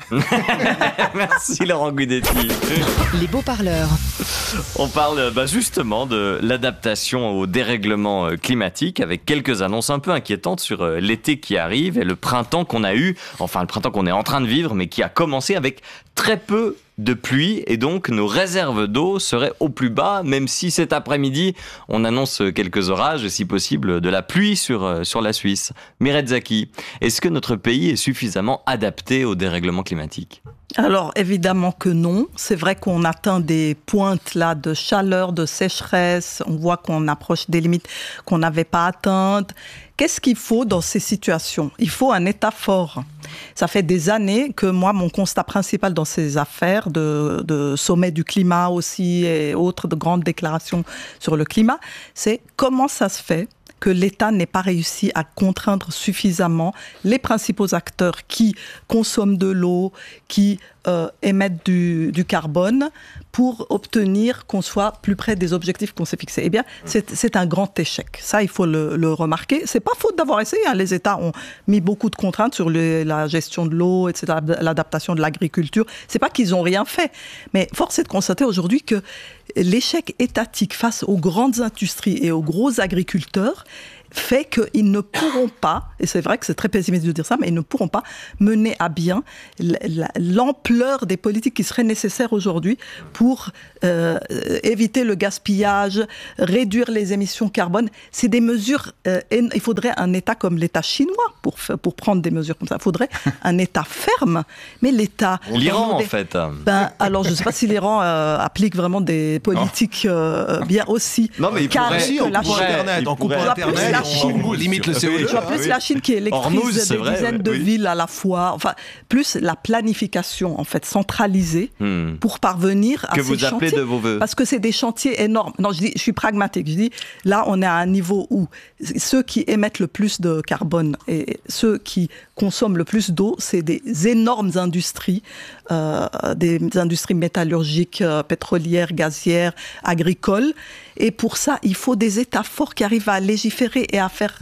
Merci Laurent Guidetti. Les beaux-parleurs. On parle justement de l'adaptation au dérèglement climatique avec quelques annonces un peu inquiétantes sur l'été qui arrive et le printemps qu'on a eu, enfin le printemps qu'on est en train de vivre mais qui a commencé avec très peu de pluie et donc nos réserves d'eau seraient au plus bas, même si cet après-midi, on annonce quelques orages et si possible de la pluie sur la Suisse. Mireille Zaki, est-ce que notre pays est suffisamment adapté au dérèglement climatique ? Alors évidemment que non. C'est vrai qu'on atteint des pointes là de chaleur, de sécheresse. On voit qu'on approche des limites qu'on n'avait pas atteintes. Qu'est-ce qu'il faut dans ces situations ? Il faut un État fort. Ça fait des années que moi, mon constat principal dans ces affaires de sommet du climat aussi et autres de grandes déclarations sur le climat, c'est comment ça se fait que l'État n'ait pas réussi à contraindre suffisamment les principaux acteurs qui consomment de l'eau, qui émettent du carbone pour obtenir qu'on soit plus près des objectifs qu'on s'est fixés. Eh bien, c'est un grand échec. Ça, il faut le remarquer. C'est pas faute d'avoir essayé. Hein. Les États ont mis beaucoup de contraintes sur la gestion de l'eau, etc., l'adaptation de l'agriculture. C'est pas qu'ils ont rien fait. Mais force est de constater aujourd'hui que l'échec étatique face aux grandes industries et aux gros agriculteurs fait qu'ils ne pourront pas, et c'est vrai que c'est très pessimiste de dire ça, mais ils ne pourront pas mener à bien l'ampleur des politiques qui seraient nécessaires aujourd'hui pour éviter le gaspillage, réduire les émissions carbone. C'est des mesures, il faudrait un État comme l'État chinois pour prendre des mesures comme ça. Il faudrait un État ferme, mais l'État... L'Iran, en fait. Alors, je ne sais pas si l'Iran applique vraiment des politiques bien aussi. Non, mais il pourrait aussi, en coupant Internet, en coupant Internet. La Chine, limite le CO2. Tu vois, plus la Chine qui électrise des dizaines de villes à la fois. Enfin, plus la planification, en fait, centralisée pour parvenir à ces chantiers. Que vous appelez de vos voeux. Parce que c'est des chantiers énormes. Non, je suis pragmatique. Je dis, là, on est à un niveau où ceux qui émettent le plus de carbone et ceux qui consomment le plus d'eau, c'est des énormes industries, des industries métallurgiques, pétrolières, gazières, agricoles. Et pour ça, il faut des États forts qui arrivent à légiférer et à faire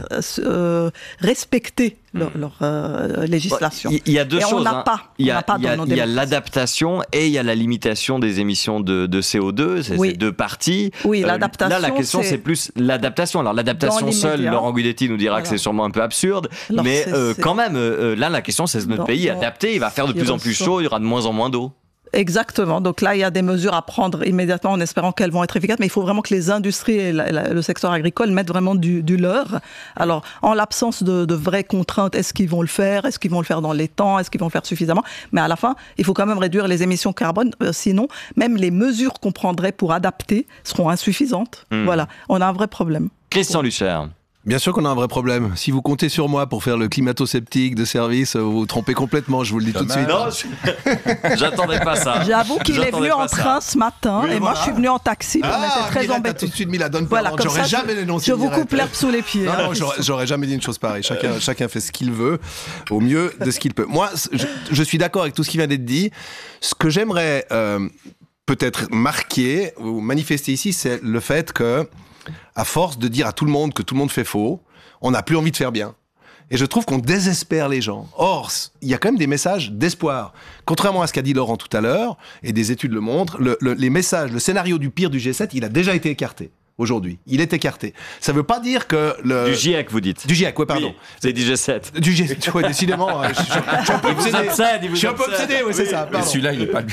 respecter leur législation. Il y a deux choses. On n'a pas. Il y a l'adaptation et il y a la limitation des émissions de CO2. C'est ces deux parties. Oui, l'adaptation. Là, la question, c'est plus l'adaptation. Alors, l'adaptation seule, Laurent Guidetti nous dira que c'est sûrement un peu absurde. Alors, mais quand même, là, la question, c'est notre pays adapté. Il va faire de plus en plus chaud. Il y aura de moins en moins d'eau. Exactement. Donc là, il y a des mesures à prendre immédiatement en espérant qu'elles vont être efficaces. Mais il faut vraiment que les industries et le secteur agricole mettent vraiment du leur. Alors, en l'absence de vraies contraintes, est-ce qu'ils vont le faire ? Est-ce qu'ils vont le faire dans les temps ? Est-ce qu'ils vont le faire suffisamment ? Mais à la fin, il faut quand même réduire les émissions carbone. Sinon, même les mesures qu'on prendrait pour adapter seront insuffisantes. Voilà. On a un vrai problème. Christian Lucher. Bien sûr qu'on a un vrai problème. Si vous comptez sur moi pour faire le climato-sceptique de service, vous vous trompez complètement, je vous le dis tout de suite. Non, j'attendais pas ça. J'avoue qu'il est venu en train ce matin et moi je suis venu en taxi, on était très embêtés. T'as tout de suite mis la donne parole. J'aurais jamais dénoncé. Je vous coupe l'herbe sous les pieds. Non, j'aurais jamais dit une chose pareille. Chacun fait ce qu'il veut, au mieux de ce qu'il peut. Moi, je suis d'accord avec tout ce qui vient d'être dit. Ce que j'aimerais peut-être marquer ou manifester ici, c'est le fait que à force de dire à tout le monde que tout le monde fait faux, on n'a plus envie de faire bien. Et je trouve qu'on désespère les gens. Or, il y a quand même des messages d'espoir. Contrairement à ce qu'a dit Laurent tout à l'heure, et des études le montrent, les messages, le scénario du pire du G7, il a déjà été écarté. Aujourd'hui, il est écarté. Ça ne veut pas dire que Du GIEC, vous dites. Du GIEC, oui, pardon. Oui, vous avez dit G7. Du G7, ouais, décidément. Je suis un peu obsédé. Je suis un peu obsédé, oui, c'est ça. Mais celui-là, il n'est pas...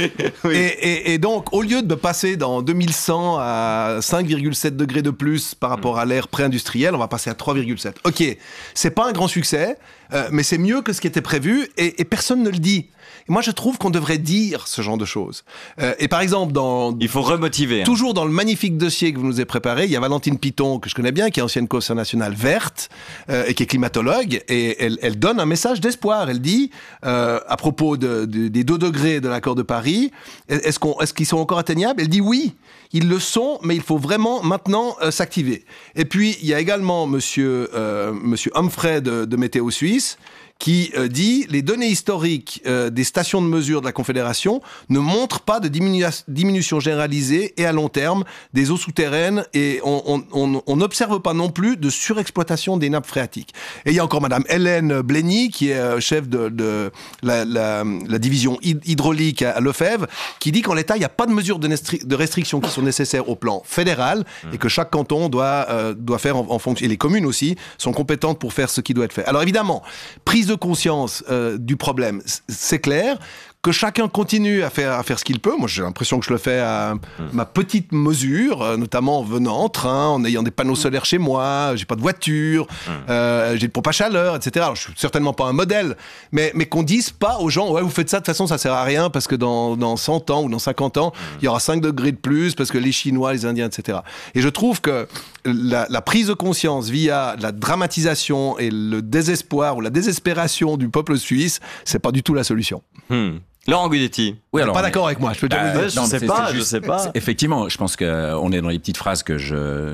Et donc, au lieu de passer dans 2100 à 5,7 degrés de plus par rapport à l'ère pré-industrielle, on va passer à 3,7. Ok, c'est pas un grand succès, mais c'est mieux que ce qui était prévu, et personne ne le dit. Et moi, je trouve qu'on devrait dire ce genre de choses. Et par exemple, il faut remotiver. Toujours dans le magnifique dossier que vous nous avez préparé, il y a Valentine Piton, que je connais bien, qui est ancienne causeure nationale verte, et qui est climatologue, et elle donne un message d'espoir. Elle dit, à propos des 2 degrés de l'accord de Paris, est-ce qu'ils sont encore atteignables ? Elle dit oui, ils le sont, mais il faut vraiment maintenant s'activer. Et puis, il y a également monsieur Humphrey de Météo Suisse, qui dit les données historiques des stations de mesure de la Confédération ne montrent pas de diminution généralisée et à long terme des eaux souterraines, et on n'observe pas non plus de surexploitation des nappes phréatiques. Et il y a encore Madame Hélène Blény, qui est chef de la division hydraulique à Lefebvre, qui dit qu'en l'état, il n'y a pas de mesures de restriction qui sont nécessaires au plan fédéral, et que chaque canton doit faire en fonction, et les communes aussi sont compétentes pour faire ce qui doit être fait. Alors évidemment, prise de conscience du problème, c'est clair. que chacun continue à faire ce qu'il peut. Moi, j'ai l'impression que je le fais à ma petite mesure, notamment en venant en train, en ayant des panneaux solaires chez moi, j'ai pas de voiture, j'ai une pompe à chaleur, etc. Alors, je suis certainement pas un modèle, mais qu'on dise pas aux gens, ouais, vous faites ça, de toute façon, ça sert à rien parce que dans 100 ans ou dans 50 ans, il y aura 5 degrés de plus parce que les Chinois, les Indiens, etc. Et je trouve que la prise de conscience via la dramatisation et le désespoir ou la désespération du peuple suisse, c'est pas du tout la solution. Laurent Guidetti. Oui, alors, pas d'accord avec moi, je peux dire. Je sais pas. Effectivement, je pense qu'on est dans les petites phrases que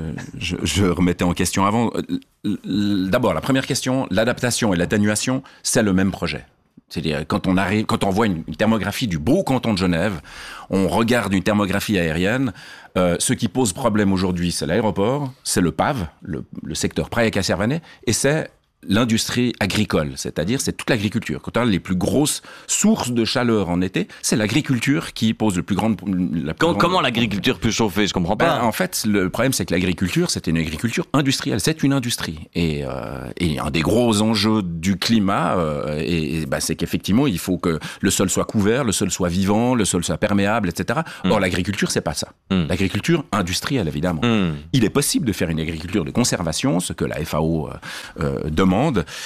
je remettais en question avant. D'abord, la première question, l'adaptation et l'atténuation, c'est le même projet. C'est-à-dire, quand on voit une thermographie du beau canton de Genève, on regarde une thermographie aérienne, ce qui pose problème aujourd'hui, c'est l'aéroport, c'est le PAV, le secteur Praia-Caservanais, et c'est l'industrie agricole, c'est-à-dire c'est toute l'agriculture. Quand on a les plus grosses sources de chaleur en été, c'est l'agriculture qui pose Comment l'agriculture peut chauffer? Je comprends pas. En fait, le problème, c'est que l'agriculture, c'est une agriculture industrielle. C'est une industrie. Et un des gros enjeux du climat, c'est qu'effectivement, il faut que le sol soit couvert, le sol soit vivant, le sol soit perméable, etc. Or, l'agriculture, c'est pas ça. L'agriculture industrielle, évidemment. Il est possible de faire une agriculture de conservation, ce que la FAO demande,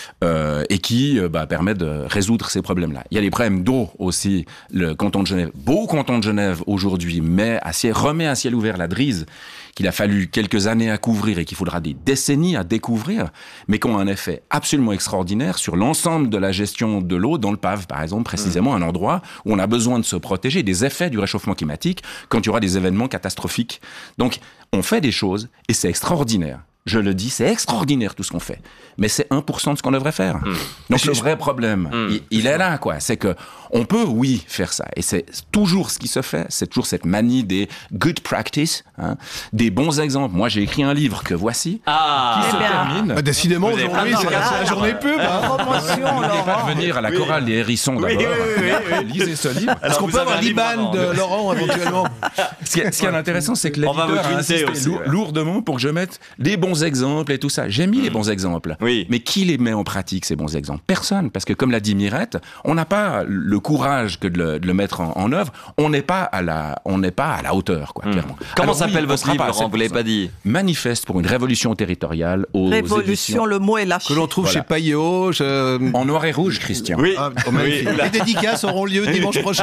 et qui permet de résoudre ces problèmes-là. Il y a les problèmes d'eau aussi. Le canton de Genève, beau canton de Genève aujourd'hui, remet à ciel ouvert la Drise, qu'il a fallu quelques années à couvrir et qu'il faudra des décennies à découvrir, mais qui ont un effet absolument extraordinaire sur l'ensemble de la gestion de l'eau dans le PAV, par exemple, précisément un endroit où on a besoin de se protéger des effets du réchauffement climatique quand il y aura des événements catastrophiques. Donc, on fait des choses et c'est extraordinaire. Je le dis, c'est extraordinaire tout ce qu'on fait. Mais c'est 1% de ce qu'on devrait faire. Donc le vrai problème, il est là, quoi. C'est que on peut, oui, faire ça. Et c'est toujours ce qui se fait. C'est toujours cette manie des good practice, des bons exemples. Moi, j'ai écrit un livre que voici, qui se termine. Décidément, aujourd'hui, c'est la journée pub. Promotion, Laurent. Venir à la chorale des Hérissons, d'abord. Lisez ce livre. Est-ce qu'on peut avoir l'IBAN de Laurent, éventuellement? Ce qui est intéressant, c'est que l'éditeur a insisté lourdement pour que je mette les bons exemples et tout ça. J'ai mis les bons exemples. Mais qui les met en pratique, ces bons exemples? Personne. Parce que, comme l'a dit Mirette, on n'a pas le courage que de le mettre en œuvre. On n'est pas à la hauteur, quoi, clairement. Comment s'appelle votre livre, Laurent? Vous l'avez pas dit. Manifeste pour une révolution territoriale aux Révolution, le mot est lâché. Que l'on trouve chez Payot. En noir et rouge, Christian. Oui. Les dédicaces auront lieu dimanche prochain.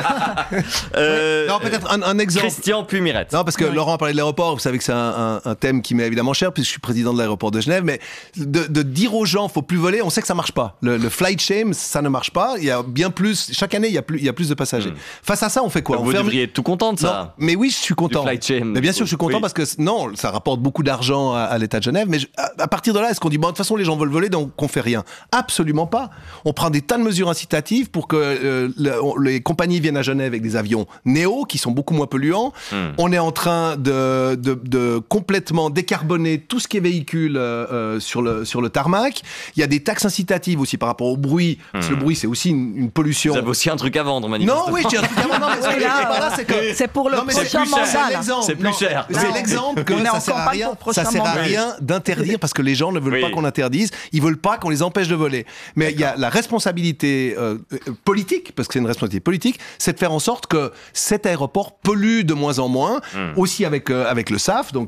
Non, peut-être un exemple. Christian puis Mirette. Non, parce que Laurent a parlé de l'aéroport. Vous savez que c'est un thème qui m'est évidemment cher, puisque je suis président de l'aéroport de Genève. Mais de dire aux gens, faut plus voler, on sait que ça marche pas. Le flight shame, ça ne marche pas. Il y a bien plus. Chaque année, il y a plus de passagers. Face à ça, on fait quoi? Vous devriez être tout content de ça. Non, mais oui, je suis content. Du flight shame. Mais bien sûr, je suis content parce que non, ça rapporte beaucoup d'argent à l'État de Genève. Mais à partir de là, est-ce qu'on dit bon, de toute façon, les gens veulent voler, donc on fait rien? Absolument pas. On prend des tas de mesures incitatives pour que les compagnies viennent à Genève avec des avions Néo qui sont beaucoup moins polluants. On est en train de complètement décarboner tout ce qui est véhicule sur le tarmac. Il y a des taxes incitatives aussi par rapport au bruit. Parce que le bruit, c'est aussi une pollution. Vous avez aussi un truc à vendre, manifestement. Non, oui, j'ai un truc à vendre. Non, mais ce que je dis par là, c'est que c'est pour le prochain mandat. C'est plus cher. C'est l'exemple que ça sert à rien d'interdire parce que les gens ne veulent pas qu'on interdise. Ils veulent pas qu'on les empêche de voler. Mais il y a la responsabilité politique, parce que c'est une responsabilité politique, c'est de faire en sorte que cet aéroport pollue de moins en moins, aussi avec le SAF, donc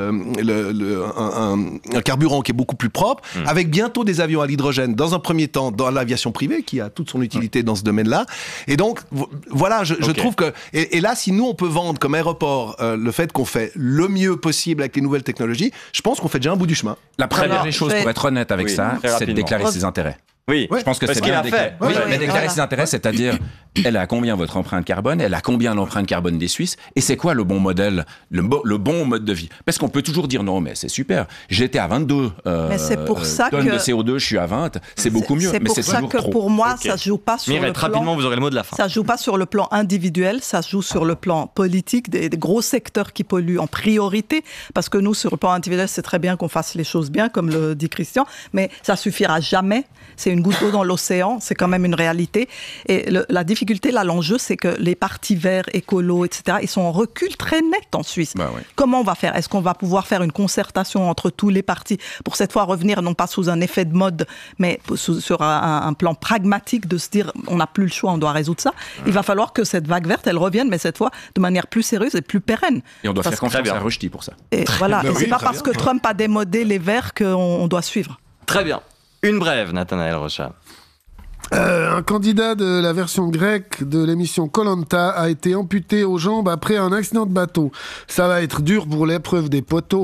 un carburant qui est beaucoup plus propre, avec bientôt des avions à l'hydrogène, dans un premier temps dans l'aviation privée, qui a toute son utilité dans ce domaine-là. Et donc, voilà, je trouve que... Et là, si nous, on peut vendre comme aéroport le fait qu'on fait le mieux possible avec les nouvelles technologies, je pense qu'on fait déjà un bout du chemin. La première des choses, pour être honnête avec ça, c'est de déclarer ses intérêts. Oui, je pense que c'est bien déclaré. Mais déclarer ses intérêts, c'est-à-dire, elle a combien votre empreinte carbone, elle a combien l'empreinte carbone des Suisses, et c'est quoi le bon modèle, le bon mode de vie? Parce qu'on peut toujours dire non, mais c'est super, j'étais à 22 tonnes de CO2, je suis à 20, c'est beaucoup mieux, mais c'est toujours trop. C'est pour ça que pour moi, ça se joue pas sur Mirette, le plan... rapidement, vous aurez le mot de la fin. Ça se joue pas sur le plan individuel, ça se joue sur le plan politique, des gros secteurs qui polluent en priorité, parce que nous, sur le plan individuel, c'est très bien qu'on fasse les choses bien, comme le dit Christian, mais ça suffira jamais. C'est une goutte d'eau dans l'océan, c'est quand même une réalité. Et la difficulté difficulté, là, l'enjeu, c'est que les partis verts, écolos, etc., ils sont en recul très net en Suisse. Comment on va faire ? Est-ce qu'on va pouvoir faire une concertation entre tous les partis pour cette fois revenir, non pas sous un effet de mode, mais sur un plan pragmatique de se dire, on n'a plus le choix, on doit résoudre ça. Il va falloir que cette vague verte, elle revienne, mais cette fois, de manière plus sérieuse et plus pérenne. Et on doit faire confiance à Rushdie pour ça. Et voilà, et c'est pas parce que Trump a démodé les verts qu'on doit suivre. Très bien. Une brève, Nathanaël Rocha. Un candidat de la version grecque de l'émission Koh-Lanta a été amputé aux jambes après un accident de bateau. Ça va être dur pour l'épreuve des poteaux.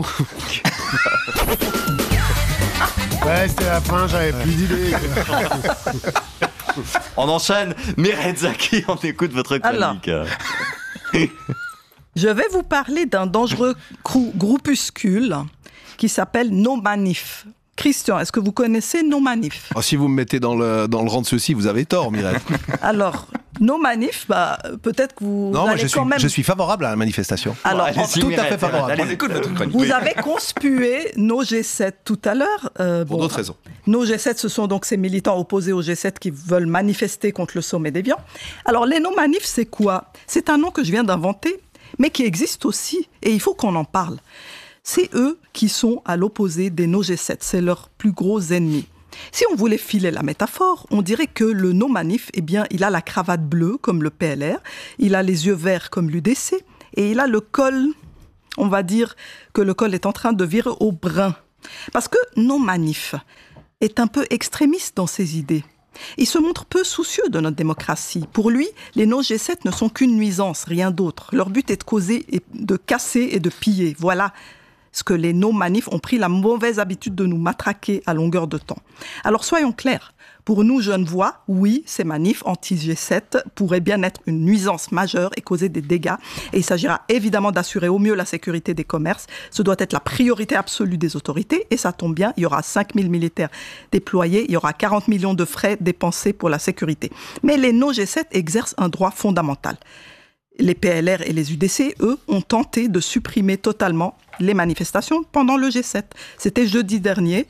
Ouais, c'était la fin, j'avais plus d'idées. On enchaîne. Mireille Zaki, on écoute votre chronique. Alors, je vais vous parler d'un dangereux groupuscule qui s'appelle No Manif. Christian, est-ce que vous connaissez No Manif ? Si vous me mettez dans le rang de ceux-ci, vous avez tort, Mireille. Alors, No Manif, peut-être que vous allez quand même... je suis favorable à la manifestation. Alors, tout à fait favorable. On écoute votre chronique. Vous avez conspué nos G7 tout à l'heure. Pour d'autres raisons. Nos G7, ce sont donc ces militants opposés aux G7 qui veulent manifester contre le sommet d'Évian. Alors, les No Manif, c'est quoi ? C'est un nom que je viens d'inventer, mais qui existe aussi, et il faut qu'on en parle. C'est eux qui sont à l'opposé des No G7, c'est leur plus gros ennemi. Si on voulait filer la métaphore, on dirait que le No Manif, il a la cravate bleue comme le PLR, il a les yeux verts comme l'UDC, et il a le col, on va dire que le col est en train de virer au brun. Parce que No Manif est un peu extrémiste dans ses idées. Il se montre peu soucieux de notre démocratie. Pour lui, les No G7 ne sont qu'une nuisance, rien d'autre. Leur but est de causer, de casser et de piller. Voilà ce que les no-manifs ont pris la mauvaise habitude de nous matraquer à longueur de temps. Alors soyons clairs, pour nous Genevois, oui, ces manifs anti-G7 pourraient bien être une nuisance majeure et causer des dégâts. Et il s'agira évidemment d'assurer au mieux la sécurité des commerces. Ce doit être la priorité absolue des autorités. Et ça tombe bien, il y aura 5000 militaires déployés, il y aura 40 millions de frais dépensés pour la sécurité. Mais les no-G7 exercent un droit fondamental. Les PLR et les UDC, eux, ont tenté de supprimer totalement les manifestations pendant le G7. C'était jeudi dernier.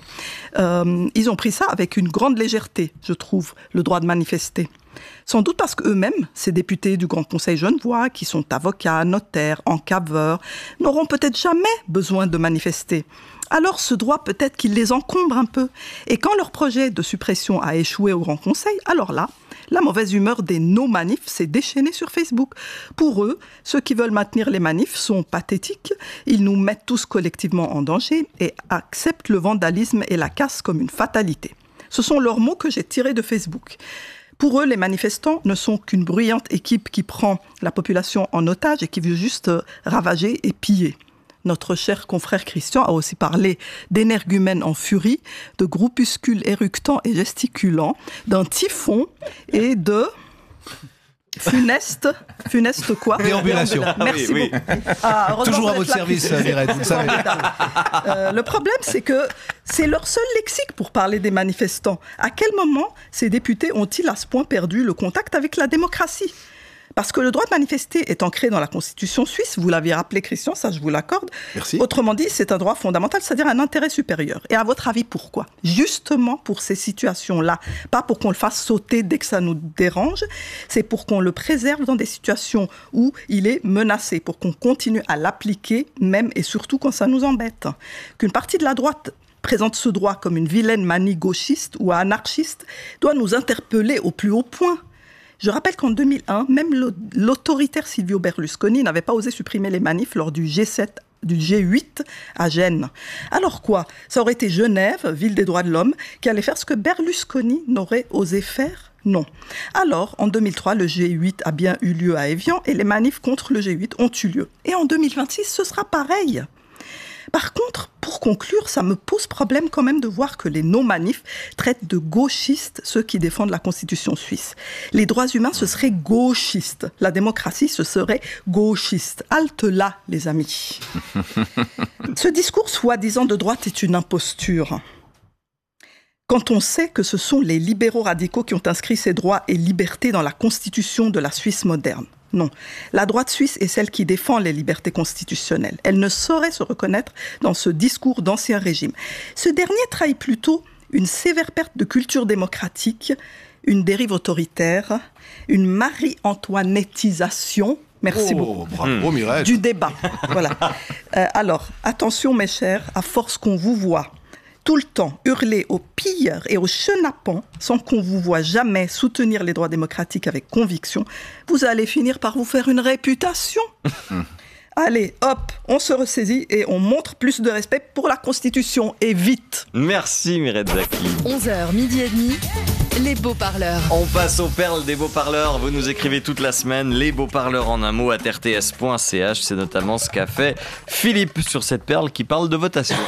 Ils ont pris ça avec une grande légèreté, je trouve, le droit de manifester. Sans doute parce qu'eux-mêmes, ces députés du Grand Conseil genevois, qui sont avocats, notaires, encadreurs, n'auront peut-être jamais besoin de manifester. Alors ce droit, peut-être qu'il les encombre un peu. Et quand leur projet de suppression a échoué au Grand Conseil, alors là, la mauvaise humeur des no-manifs s'est déchaînée sur Facebook. Pour eux, ceux qui veulent maintenir les manifs sont pathétiques. Ils nous mettent tous collectivement en danger et acceptent le vandalisme et la casse comme une fatalité. Ce sont leurs mots que j'ai tirés de Facebook. Pour eux, les manifestants ne sont qu'une bruyante équipe qui prend la population en otage et qui veut juste ravager et piller. Notre cher confrère Christian a aussi parlé d'énergumènes en furie, de groupuscules éructants et gesticulants, d'un typhon et de... Funeste quoi ? Déambulation. Merci beaucoup. Toujours à votre service, Mireille, vous le savez. Le problème, c'est que c'est leur seul lexique pour parler des manifestants. À quel moment ces députés ont-ils à ce point perdu le contact avec la démocratie ? Parce que le droit de manifester est ancré dans la Constitution suisse, vous l'aviez rappelé Christian, ça je vous l'accorde. Merci. Autrement dit, c'est un droit fondamental, c'est-à-dire un intérêt supérieur. Et à votre avis, pourquoi ? Justement pour ces situations-là, pas pour qu'on le fasse sauter dès que ça nous dérange, c'est pour qu'on le préserve dans des situations où il est menacé, pour qu'on continue à l'appliquer, même et surtout quand ça nous embête. Qu'une partie de la droite présente ce droit comme une vilaine manie gauchiste ou anarchiste doit nous interpeller au plus haut point. Je rappelle qu'en 2001, même l'autoritaire Silvio Berlusconi n'avait pas osé supprimer les manifs lors du G8 à Gênes. Alors quoi ? Ça aurait été Genève, ville des droits de l'homme, qui allait faire ce que Berlusconi n'aurait osé faire ? Non. Alors, en 2003, le G8 a bien eu lieu à Évian et les manifs contre le G8 ont eu lieu. Et en 2026, ce sera pareil. Par contre, pour conclure, ça me pose problème quand même de voir que les non-manifs traitent de gauchistes ceux qui défendent la Constitution suisse. Les droits humains, ce serait gauchiste. La démocratie, ce serait gauchiste. Halte là, les amis. Ce discours soi-disant de droite est une imposture. Quand on sait que ce sont les libéraux radicaux qui ont inscrit ces droits et libertés dans la Constitution de la Suisse moderne. Non, la droite suisse est celle qui défend les libertés constitutionnelles. Elle ne saurait se reconnaître dans ce discours d'ancien régime. Ce dernier trahit plutôt une sévère perte de culture démocratique, une dérive autoritaire, une Marie-Antoinettisation. Merci beaucoup. Bravo, Mireille. Du débat. Voilà. Alors, attention mes chers, à force qu'on vous voit tout le temps hurler aux pilleurs et aux chenapans sans qu'on vous voit jamais soutenir les droits démocratiques avec conviction, vous allez finir par vous faire une réputation. Allez, hop, on se ressaisit et on montre plus de respect pour la Constitution. Et vite. Merci Mireille Zaki. 11h, midi et demi, les beaux parleurs. On passe aux perles des beaux parleurs. Vous nous écrivez toute la semaine les beaux parleurs en un mot à rts.ch. C'est notamment ce qu'a fait Philippe sur cette perle qui parle de votation.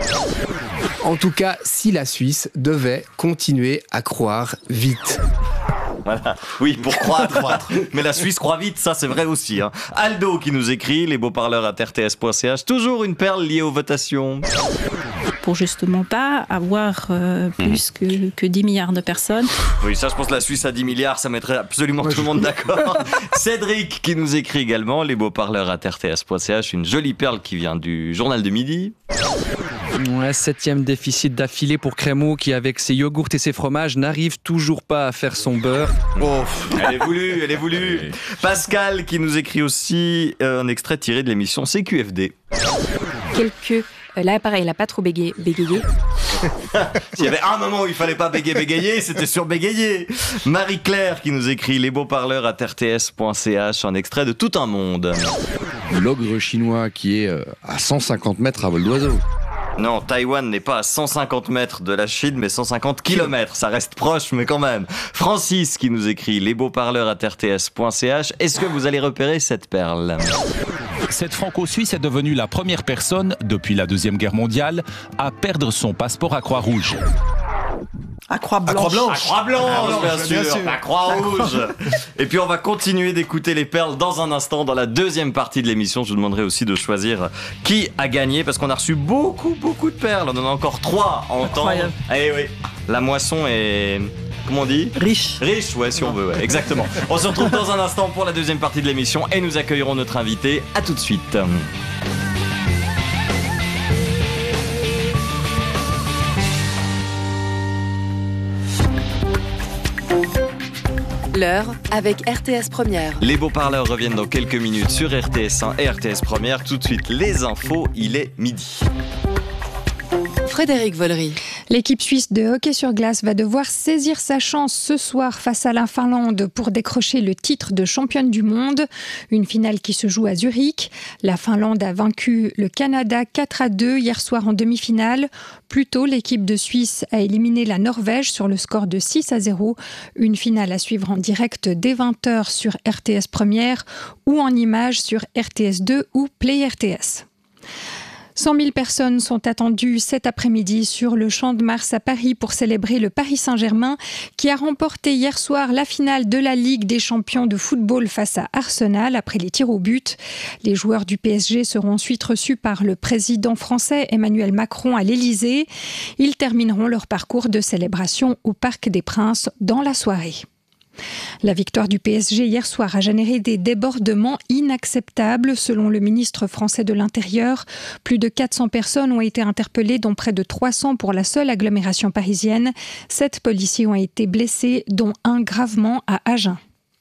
En tout cas, si la Suisse devait continuer à croire vite. Voilà. Oui, pour croître. Mais la Suisse croit vite, ça c'est vrai aussi. Hein. Aldo qui nous écrit, les beaux parleurs à rts.ch. Toujours une perle liée aux votations. Pour justement pas avoir plus que 10 milliards de personnes. Oui, ça je pense que la Suisse à 10 milliards, ça mettrait absolument tout le monde d'accord. Cédric qui nous écrit également, les beaux parleurs à rts.ch. Une jolie perle qui vient du journal de midi. Ouais, 7e déficit d'affilée pour Crémeau qui, avec ses yogourts et ses fromages, n'arrive toujours pas à faire son beurre. Oh, elle est voulue. Pascal qui nous écrit aussi un extrait tiré de l'émission CQFD. Là, pareil, il n'a pas trop bégayé. S'il y avait un moment où il fallait pas bégayer, c'était sur bégayer. Marie-Claire qui nous écrit les beaux parleurs à rts.ch, un extrait de Tout un monde. L'ogre chinois qui est à 150 mètres à vol d'oiseau. Non, Taïwan n'est pas à 150 mètres de la Chine, mais 150 km. Ça reste proche, mais quand même. Francis qui nous écrit les beaux parleurs à rts.ch. Est-ce que vous allez repérer cette perle ? Cette franco-suisse est devenue la première personne, depuis la Deuxième Guerre mondiale, à perdre son passeport à Croix-Rouge. À Croix-Blanche. Bien sûr. À Croix-Rouge. Et puis on va continuer d'écouter les perles dans un instant. Dans la deuxième partie de l'émission, je vous demanderai aussi de choisir qui a gagné, parce qu'on a reçu beaucoup de perles. On en a encore 3 à entendre. Eh oui, la moisson est... Comment on dit ? Riche, ouais, si on veut, ouais, exactement. On se retrouve dans un instant pour la deuxième partie de l'émission et nous accueillerons notre invité. À tout de suite. L'heure avec RTS Première. Les beaux parleurs reviennent dans quelques minutes sur RTS1 et RTS Première. Tout de suite, les infos, il est midi. Frédéric Vollery. L'équipe suisse de hockey sur glace va devoir saisir sa chance ce soir face à la Finlande pour décrocher le titre de championne du monde. Une finale qui se joue à Zurich. La Finlande a vaincu le Canada 4-2 hier soir en demi-finale. Plus tôt, l'équipe de Suisse a éliminé la Norvège sur le score de 6-0. Une finale à suivre en direct dès 20h sur RTS Première ou en images sur RTS2 ou Play RTS. 100 000 personnes sont attendues cet après-midi sur le Champ de Mars à Paris pour célébrer le Paris Saint-Germain qui a remporté hier soir la finale de la Ligue des champions de football face à Arsenal après les tirs au but. Les joueurs du PSG seront ensuite reçus par le président français Emmanuel Macron à l'Élysée. Ils termineront leur parcours de célébration au Parc des Princes dans la soirée. La victoire du PSG hier soir a généré des débordements inacceptables selon le ministre français de l'Intérieur. Plus de 400 personnes ont été interpellées, dont près de 300 pour la seule agglomération parisienne. 7 policiers ont été blessés, dont un gravement à Agen.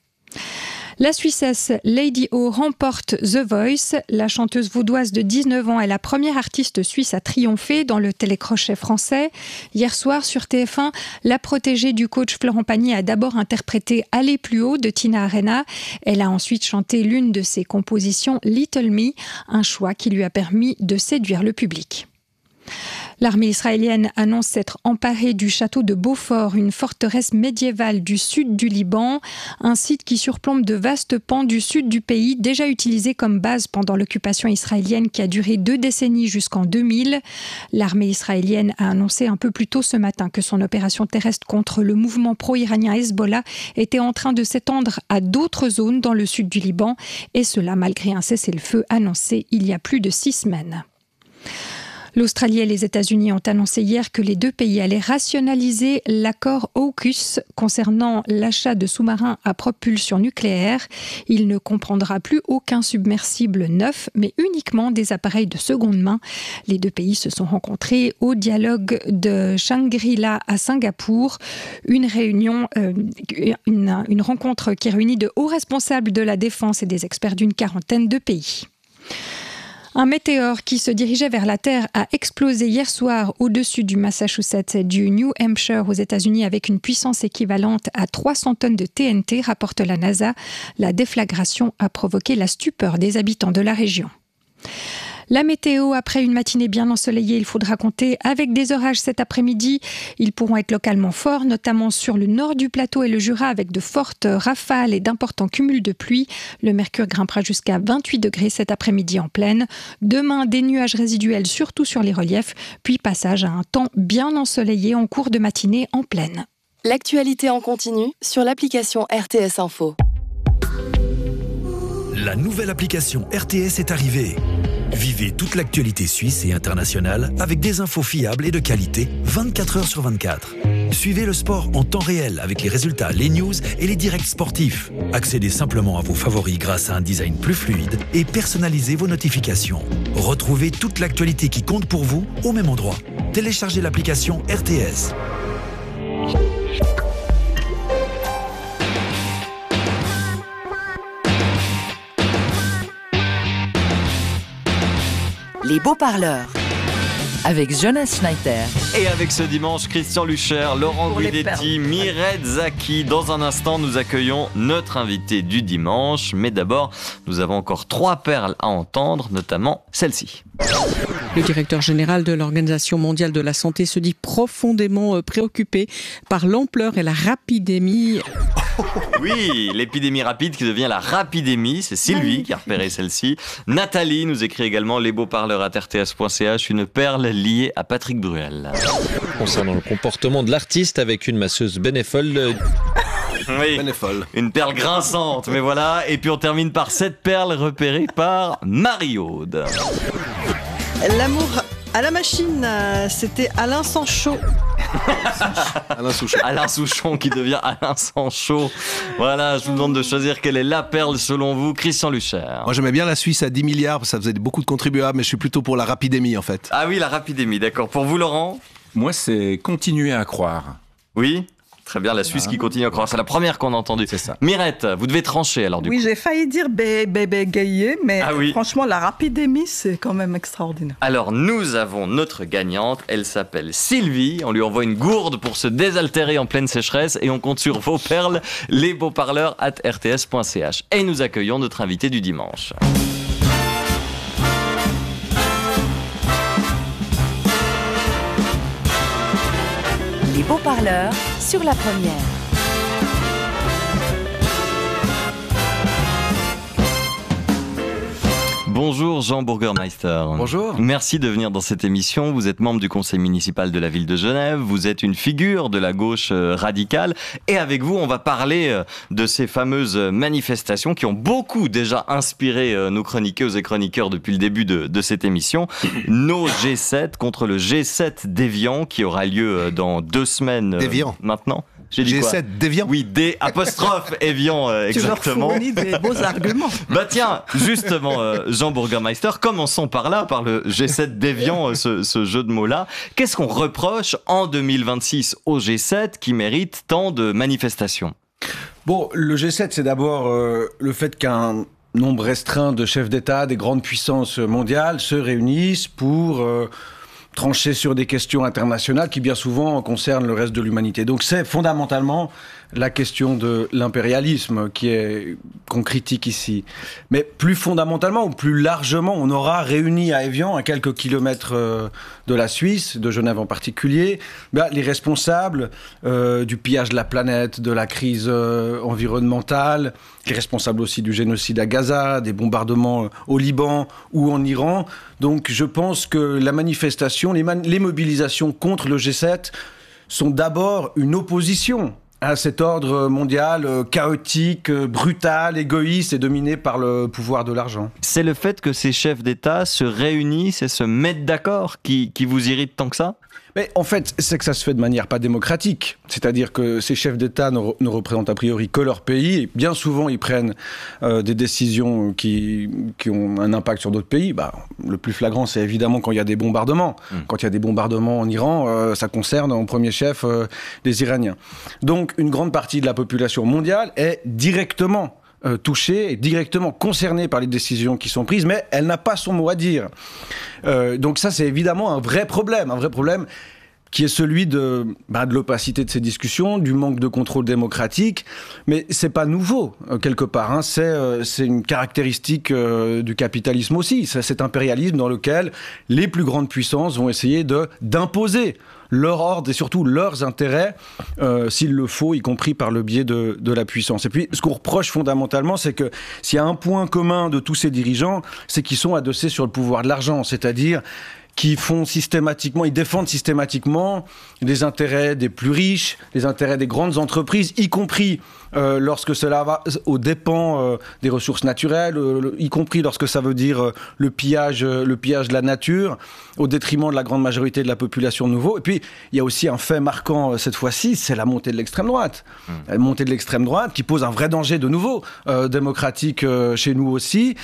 La Suissesse Lady O remporte The Voice. La chanteuse vaudoise de 19 ans est la première artiste suisse à triompher dans le télécrochet français. Hier soir sur TF1, la protégée du coach Florent Pagny a d'abord interprété Aller plus haut de Tina Arena. Elle a ensuite chanté l'une de ses compositions Little Me, un choix qui lui a permis de séduire le public. L'armée israélienne annonce s'être emparée du château de Beaufort, une forteresse médiévale du sud du Liban, un site qui surplombe de vastes pans du sud du pays, déjà utilisé comme base pendant l'occupation israélienne qui a duré 2 décennies jusqu'en 2000. L'armée israélienne a annoncé un peu plus tôt ce matin que son opération terrestre contre le mouvement pro-iranien Hezbollah était en train de s'étendre à d'autres zones dans le sud du Liban, et cela malgré un cessez-le-feu annoncé il y a plus de 6 semaines. L'Australie et les États-Unis ont annoncé hier que les deux pays allaient rationaliser l'accord AUKUS concernant l'achat de sous-marins à propulsion nucléaire. Il ne comprendra plus aucun submersible neuf, mais uniquement des appareils de seconde main. Les deux pays se sont rencontrés au dialogue de Shangri-La à Singapour. Une rencontre qui réunit de hauts responsables de la défense et des experts d'une quarantaine de pays. Un météore qui se dirigeait vers la Terre a explosé hier soir au-dessus du Massachusetts et du New Hampshire aux États-Unis avec une puissance équivalente à 300 tonnes de TNT, rapporte la NASA. La déflagration a provoqué la stupeur des habitants de la région. La météo, après une matinée bien ensoleillée, il faudra compter avec des orages cet après-midi. Ils pourront être localement forts, notamment sur le nord du plateau et le Jura, avec de fortes rafales et d'importants cumuls de pluie. Le mercure grimpera jusqu'à 28 degrés cet après-midi en plaine. Demain, des nuages résiduels, surtout sur les reliefs, puis passage à un temps bien ensoleillé en cours de matinée en plaine. L'actualité en continu sur l'application RTS Info. La nouvelle application RTS est arrivée. Vivez toute l'actualité suisse et internationale avec des infos fiables et de qualité 24 heures sur 24. Suivez le sport en temps réel avec les résultats, les news et les directs sportifs. Accédez simplement à vos favoris grâce à un design plus fluide et personnalisez vos notifications. Retrouvez toute l'actualité qui compte pour vous au même endroit. Téléchargez l'application RTS. Les beaux parleurs. Avec Jonas Schneider. Et avec ce dimanche, Christian Lucher, Laurent Guidetti, Mireille Zaki. Dans un instant, nous accueillons notre invité du dimanche. Mais d'abord, nous avons encore 3 perles à entendre, notamment celle-ci. Le directeur général de l'Organisation mondiale de la santé se dit profondément préoccupé par l'ampleur et la rapidémie. Oui, l'épidémie rapide qui devient la rapidémie, c'est Sylvie qui a repéré celle-ci. Nathalie nous écrit également lesbeauxparleurs@rts.ch, une perle liée à Patrick Bruel. Concernant le comportement de l'artiste avec une masseuse bénévole. Oui, une perle grinçante, mais voilà. Et puis on termine par cette perle repérée par Marie-Aude. L'amour à la machine, c'était Alain Sancho. Alain Souchon qui devient Alain Sancho. Voilà, je vous demande de choisir quelle est la perle selon vous, Christian Lucher. Moi j'aimais bien la Suisse à 10 milliards, parce que ça faisait beaucoup de contribuables, mais je suis plutôt pour la rapidémie en fait. Ah oui, la rapidémie, d'accord. Pour vous, Laurent ? Moi, c'est continuer à croire. Oui ? Très bien, la Suisse qui continue à croire. C'est la première qu'on a entendue. C'est ça. Mirette, vous devez trancher alors du coup. Oui, j'ai failli dire bébé gaillé, mais oui. Franchement, la rapidémie, c'est quand même extraordinaire. Alors, nous avons notre gagnante. Elle s'appelle Sylvie. On lui envoie une gourde pour se désaltérer en pleine sécheresse et on compte sur vos perles, lesbeauxparleurs@rts.ch. Et nous accueillons notre invité du dimanche. Les beaux parleurs sur la première. Bonjour Jean Burgermeister. Bonjour. Merci de venir dans cette émission. Vous êtes membre du conseil municipal de la ville de Genève. Vous êtes une figure de la gauche radicale. Et avec vous, on va parler de ces fameuses manifestations qui ont beaucoup déjà inspiré nos chroniqueuses et chroniqueurs depuis le début de cette émission. Nos G7 contre le G7 d'Évian qui aura lieu dans 2 semaines maintenant. J'ai dit G7 d'Évian. Oui, D apostrophe Évian, exactement. Tu leur fournis des beaux arguments. Bah tiens, justement, Jean Burgermeister, commençons par là, par le G7 d'Évian, ce jeu de mots-là. Qu'est-ce qu'on reproche en 2026 au G7 qui mérite tant de manifestations ? Bon, le G7, c'est d'abord le fait qu'un nombre restreint de chefs d'État des grandes puissances mondiales se réunissent pour trancher sur des questions internationales qui bien souvent concernent le reste de l'humanité. Donc c'est fondamentalement la question de l'impérialisme qu'on critique ici. Mais plus fondamentalement ou plus largement, on aura réuni à Évian, à quelques kilomètres de la Suisse, de Genève en particulier, les responsables du pillage de la planète, de la crise environnementale, les responsables aussi du génocide à Gaza, des bombardements au Liban ou en Iran. Donc je pense que la manifestation, les mobilisations contre le G7 sont d'abord une opposition à cet ordre mondial chaotique, brutal, égoïste et dominé par le pouvoir de l'argent. C'est le fait que ces chefs d'État se réunissent et se mettent d'accord qui vous irrite tant que ça ? Mais en fait, c'est que ça se fait de manière pas démocratique. C'est-à-dire que ces chefs d'État ne représentent a priori que leur pays. Et bien souvent, ils prennent des décisions qui ont un impact sur d'autres pays. Le plus flagrant, c'est évidemment quand il y a des bombardements. Quand il y a des bombardements en Iran, ça concerne en premier chef les Iraniens. Donc, une grande partie de la population mondiale est directement touchée et directement concernée par les décisions qui sont prises, mais elle n'a pas son mot à dire. Donc ça, c'est évidemment un vrai problème qui est celui de l'opacité de ces discussions, du manque de contrôle démocratique, mais c'est pas nouveau, quelque part. Hein. C'est une caractéristique du capitalisme aussi, c'est cet impérialisme dans lequel les plus grandes puissances vont essayer d'imposer leur ordre et surtout leurs intérêts, s'il le faut, y compris par le biais de la puissance. Et puis, ce qu'on reproche fondamentalement, c'est que s'il y a un point commun de tous ces dirigeants, c'est qu'ils sont adossés sur le pouvoir de l'argent, c'est-à-dire qui défendent systématiquement les intérêts des plus riches, les intérêts des grandes entreprises, y compris lorsque cela va aux dépens des ressources naturelles, y compris lorsque ça veut dire le pillage de la nature, au détriment de la grande majorité de la population de nouveau. Et puis, il y a aussi un fait marquant cette fois-ci, c'est la montée de l'extrême droite. La montée de l'extrême droite qui pose un vrai danger de nouveau démocratique chez nous aussi.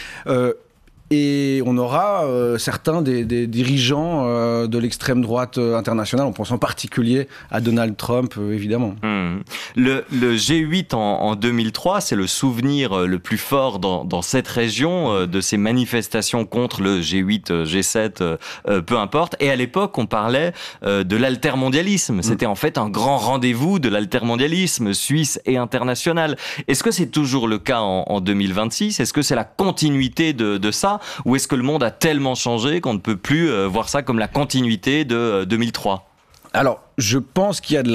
Et on aura certains des dirigeants de l'extrême droite internationale, on pense en particulier à Donald Trump, évidemment. Le G8 en 2003, c'est le souvenir le plus fort dans cette région de ces manifestations contre le G8, G7, peu importe. Et à l'époque, on parlait de l'altermondialisme. C'était en fait un grand rendez-vous de l'altermondialisme suisse et international. Est-ce que c'est toujours le cas en 2026 ? Est-ce que c'est la continuité de ça ? Ou est-ce que le monde a tellement changé qu'on ne peut plus voir ça comme la continuité de 2003 ? Alors, je pense qu'il y a de